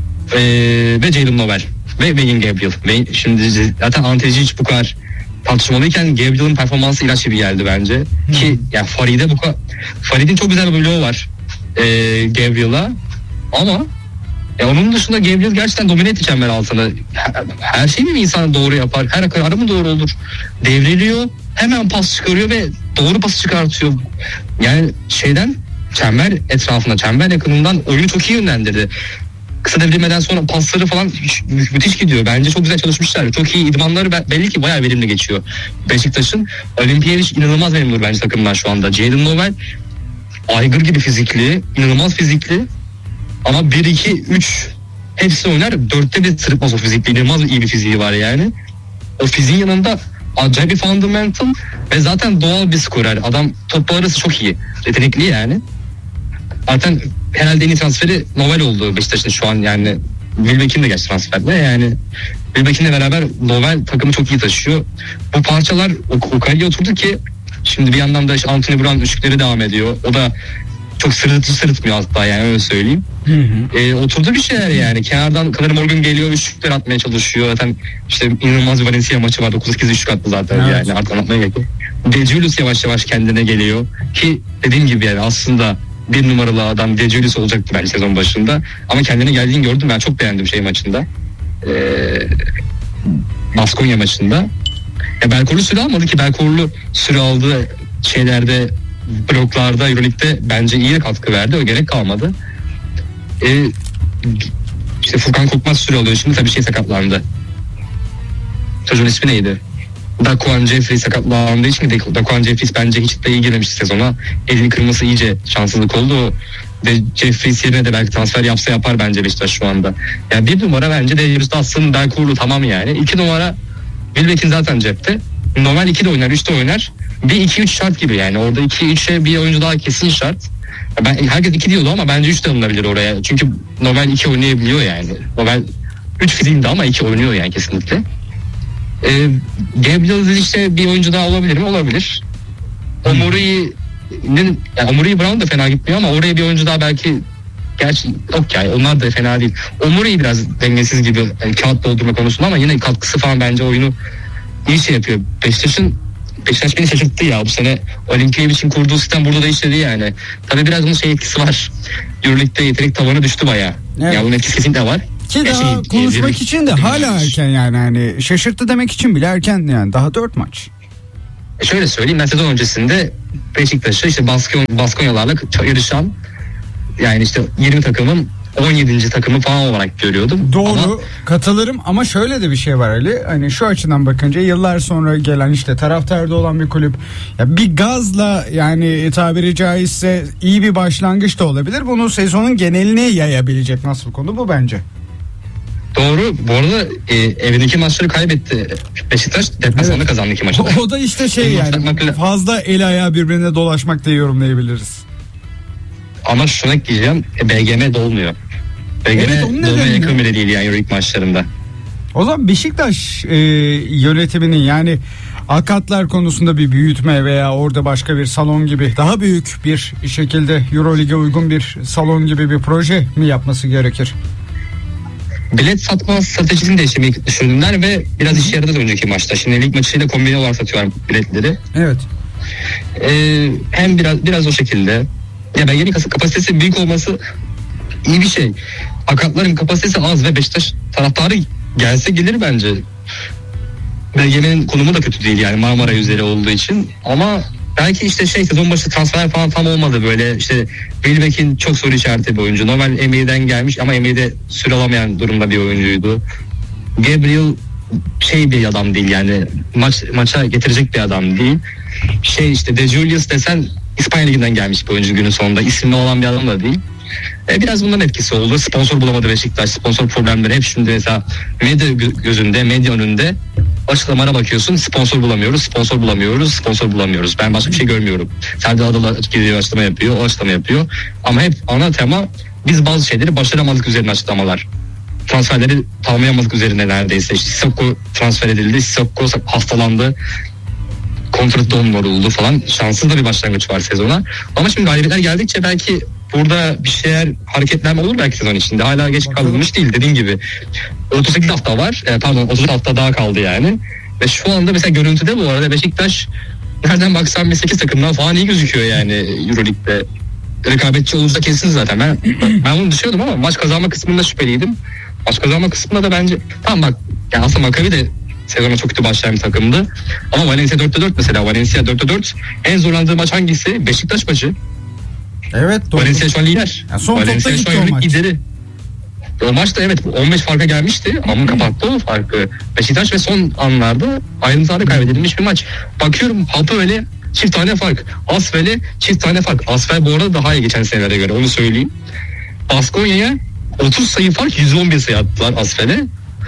Ve Jalen Noel ve Wayne Gabriel. Şimdi zaten Ante hiç bu kadar tartışmalıyken Gabriel'ın performansı ilaç gibi geldi bence. Ki yani Farid'in çok güzel bir bloğu var Gabriel'a ama onun dışında Gabriel gerçekten domine etti çember altını. Her şeyi mi insan doğru yapar? Her kararı mı doğru olur? Devriliyor, hemen pas çıkarıyor ve doğru pası çıkartıyor. Yani çember etrafına, çember yakınından oyunu çok iyi yönlendirdi. Kısa devrilmeden sonra pasları falan müthiş gidiyor. Bence çok güzel çalışmışlar. Çok iyi idmanları belli ki bayağı verimli geçiyor Beşiktaş'ın. Olimpiyevich inanılmaz verimli bence takımdan şu anda. Jalen Noel aygır gibi fizikli, inanılmaz fizikli. Ama 1-2-3 hepsi oynar. 4'te bir sırıtmaz o fizikli. İnanılmaz iyi bir fiziği var yani. O fiziğin yanında acayip bir fundamental ve zaten doğal bir skorer. Adam topla arası çok iyi. Yetenekli yani. Zaten herhalde en iyi transferi Noel oldu Beşiktaş'ın şu an yani. Wilbeck'in de geç transferde yani. Wilbeck'inle beraber Noel takımı çok iyi taşıyor. Bu parçalar o kaleye oturdu ki şimdi bir yandan da işte Anthony Brown üçlükleri devam ediyor. O da çok sırıtmıyor hatta, yani öyle söyleyeyim. Oturdu bir şeyler yani. Kenardan Conor Morgan geliyor, üçlükler atmaya çalışıyor. Zaten işte inanılmaz bir Valencia maçı var. 9-8 üçlük attı zaten yani. Artık anlatmaya gerek yok. De Julius yavaş yavaş kendine geliyor. Ki dediğim gibi yani aslında bir numaralı adam De Julius olacaktı bence sezon başında. Ama kendine geldiğini gördüm. Ben çok beğendim maçında. Baskonya maçında. Belkorlu süre almadı ki. Belkorlu süre aldığı şeylerde bloklarda Euroleague'de bence iyi katkı verdi. O gerek kalmadı. İşte Furkan Korkmaz süre alıyor. Şimdi tabii sakatlandı. Çocuğun ismi neydi? Daquan Jeffries sakatlandığı için Daquan Jeffries bence hiç de iyi girmemiş sezona. Elini kırması iyice şanssızlık oldu. Jeffries yerine de belki transfer yapsa yapar bence Beşiktaş şu anda. Yani bir numara bence Darius Dawson, Belkurlu tamam yani. 2 numara Wilbeck'in zaten cepte. Normal 2 de oynar, 3 de oynar. Bir 2-3 şart gibi yani. Orada 2-3'e bir oyuncu daha kesin şart. Herkes 2 diyordu ama bence 3 de alınabilir oraya. Çünkü normal 2 oynayabiliyor yani. Normal 3 fiziğinde ama 2 oynuyor yani kesinlikle. Gabriel işte bir oyuncu daha olabilir mi? Olabilir. Omuri'yi Brown da fena gitmiyor ama oraya bir oyuncu daha belki gerçi yok yani onlar da fena değil. Omuri biraz dengesiz gibi yani kağıt doldurma konusunda ama yine katkısı falan bence oyunu iyi şey yapıyor. Beşiktaş beni şaşırttı ya bu sene. Olimpiyev için kurduğu sistem burada da işledi yani. Tabii biraz bunun etkisi var. Euroleague'de yetenek tavanı düştü bayağı. Evet. Yani bunun etkisi kesinlikle var. Ki daha konuşmak için de hala erken yani hani şaşırttı demek için bile erken yani daha 4 maç. Şöyle söyleyeyim ben sezon öncesinde Beşiktaş'ı işte Baskonyalarla yarışan yani işte 20 takımın 17. takımı falan olarak görüyordum. Doğru katılırım ama şöyle de bir şey var Ali. Hani şu açıdan bakınca yıllar sonra gelen işte taraftarda olan bir kulüp ya bir gazla yani tabiri caizse iyi bir başlangıç da olabilir. Bunu sezonun geneline yayabilecek nasıl konu bu bence. Doğru. Bu arada evindeki maçları kaybetti. Beşiktaş deplasmanda kazandı 2 maçı. O da işte şey yani fazla el ayağı birbirine dolaşmak diye yorumlayabiliriz. Ama şunu ekleyeceğim. BGM dolmuyor. BGM dolmaya yakın bile değil yani Euroleague maçlarında. O zaman Beşiktaş yönetiminin yani akatlar konusunda bir büyütme veya orada başka bir salon gibi daha büyük bir şekilde Euroleague'e uygun bir salon gibi bir proje mi yapması gerekir? Bilet satma stratejisini değiştirmeyi düşündüler ve biraz işe yaradı önceki maçta. Şimdi lig maçıyla kombine olarak satıyorlar biletleri. Evet. Hem biraz o şekilde. Ya BGM'nin kapasitesi büyük olması iyi bir şey. Akatların kapasitesi az ve Beşiktaş taraftarı gelse gelir bence. BGM'nin konumu da kötü değil yani Marmara üzeri olduğu için. Ama belki işte sezon başı transfer falan tam olmadı böyle işte Wilbeck'in çok soru işareti bir oyuncu. Normal NBA'den gelmiş ama NBA'de süre alamayan durumda bir oyuncuydu. Gabriel bir adam değil yani maça getirecek bir adam değil. İşte De Julius desen İspanya Ligi'nden gelmiş bir oyuncu günün sonunda. İsimli olan bir adam da değil. Biraz bunların etkisi oldu. Sponsor bulamadı Beşiktaş. Sponsor problemleri hep şimdi mesela medya gözünde, medya önünde açıklamalara bakıyorsun. Sponsor bulamıyoruz. Ben başka bir şey görmüyorum. Serdar Adalı gidiyor açıklama yapıyor, o açıklama yapıyor. Ama hep ana tema biz bazı şeyleri başaramadık üzerine açıklamalar. Transferleri tamamlayamadık üzerine neredeyse. İşte Sissoko transfer edildi. Sissoko hastalandı. Kontrat oldu falan. Şanssız da bir başlangıç var sezona. Ama şimdi galibiyetler geldikçe belki burada bir şeyler hareketlenme olur belki sezon içinde. Hala geç kalınmış değil dediğin gibi. 38 hafta var. 30 hafta daha kaldı yani. Ve şu anda mesela görüntüde bu arada Beşiktaş nereden baksan bir 8 takımdan falan iyi gözüküyor yani Euroleague'de. Rekabetçi olduğu da kesin zaten. Ben bunu düşünüyordum ama maç kazanma kısmında şüpheliydim. Maç kazanma kısmında da bence tamam bak yani aslında Maccabi de sezona çok kötü başlayan bir takımdı. Ama Valencia 4'te 4 mesela. Valencia 4'te 4. En zorlandığı maç hangisi? Beşiktaş maçı. Evet doğru. Valencia şu an lider. Yani son Valencia şu an lideri. O maçta evet 15 farka gelmişti ama kapattı o farkı. Beşiktaş ve son anlarda ayrıntılarda kaybedilmiş bir maç. Bakıyorum Hapoel'e çift tane fark. Asfel'e çift tane fark. Asfel bu arada daha iyi geçen senelere göre onu söyleyeyim. Baskonya'ya 30 sayı fark 111 sayı attılar Asfel'e.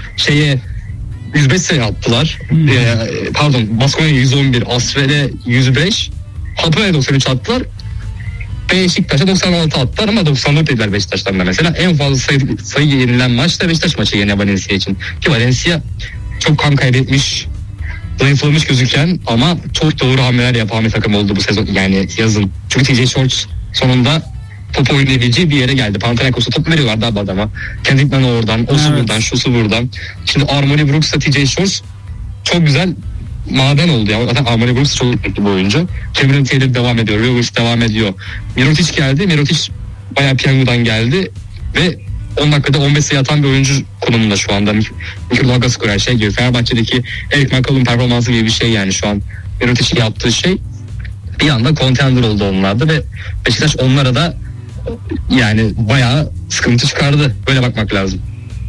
105 sayı attılar. Baskonya'ya 111, Asfel'e 105, Hapoel'e 93 attılar. Beşiktaş'a 96 attılar ama 94 dediler Beşiktaş'tan da mesela. En fazla sayı yenilen maç da Beşiktaş maçı yine Valencia için. Ki Valencia çok kan kaybetmiş, zayıflamış gözüken ama çok doğru hamleler yapan bir takım oldu bu sezon yani yazın. Çünkü TJ Shorts sonunda top oynayabileceği bir yere geldi. Panathinaikos'a top veriyorlardı abi adama. Kendrickman oradan, osu buradan, şusu buradan. Şimdi Armoni Brooks'la TJ Shorts çok güzel maden oldu ya. Zaten Armoni Brooks çok kötü bir oyuncu. Cameron Taylor devam ediyor, Rivers devam ediyor. Mirotic geldi. Mirotic bayağı piyangodan geldi ve 10 dakikada 15 sayı atan bir oyuncu konumunda şu anda. Mikrodalga skorer gibi. Fenerbahçe'deki Eric McCallum performansı gibi bir şey yani şu an. Mirotic'in yaptığı şey. bir anda contender oldu onlarda ve Beşiktaş onlara da yani bayağı sıkıntı çıkardı. Böyle bakmak lazım.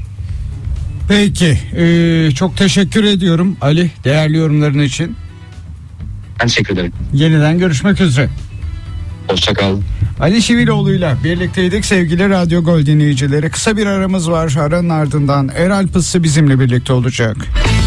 Peki, çok teşekkür ediyorum Ali, değerli yorumların için. Ben teşekkür ederim. Yeniden görüşmek üzere. Hoşça kal. Ali Şiviloğlu'yla birlikteydik sevgili Radyo Gol dinleyicileri. Kısa bir aramız var. Aranın ardından Eralp Issı bizimle birlikte olacak.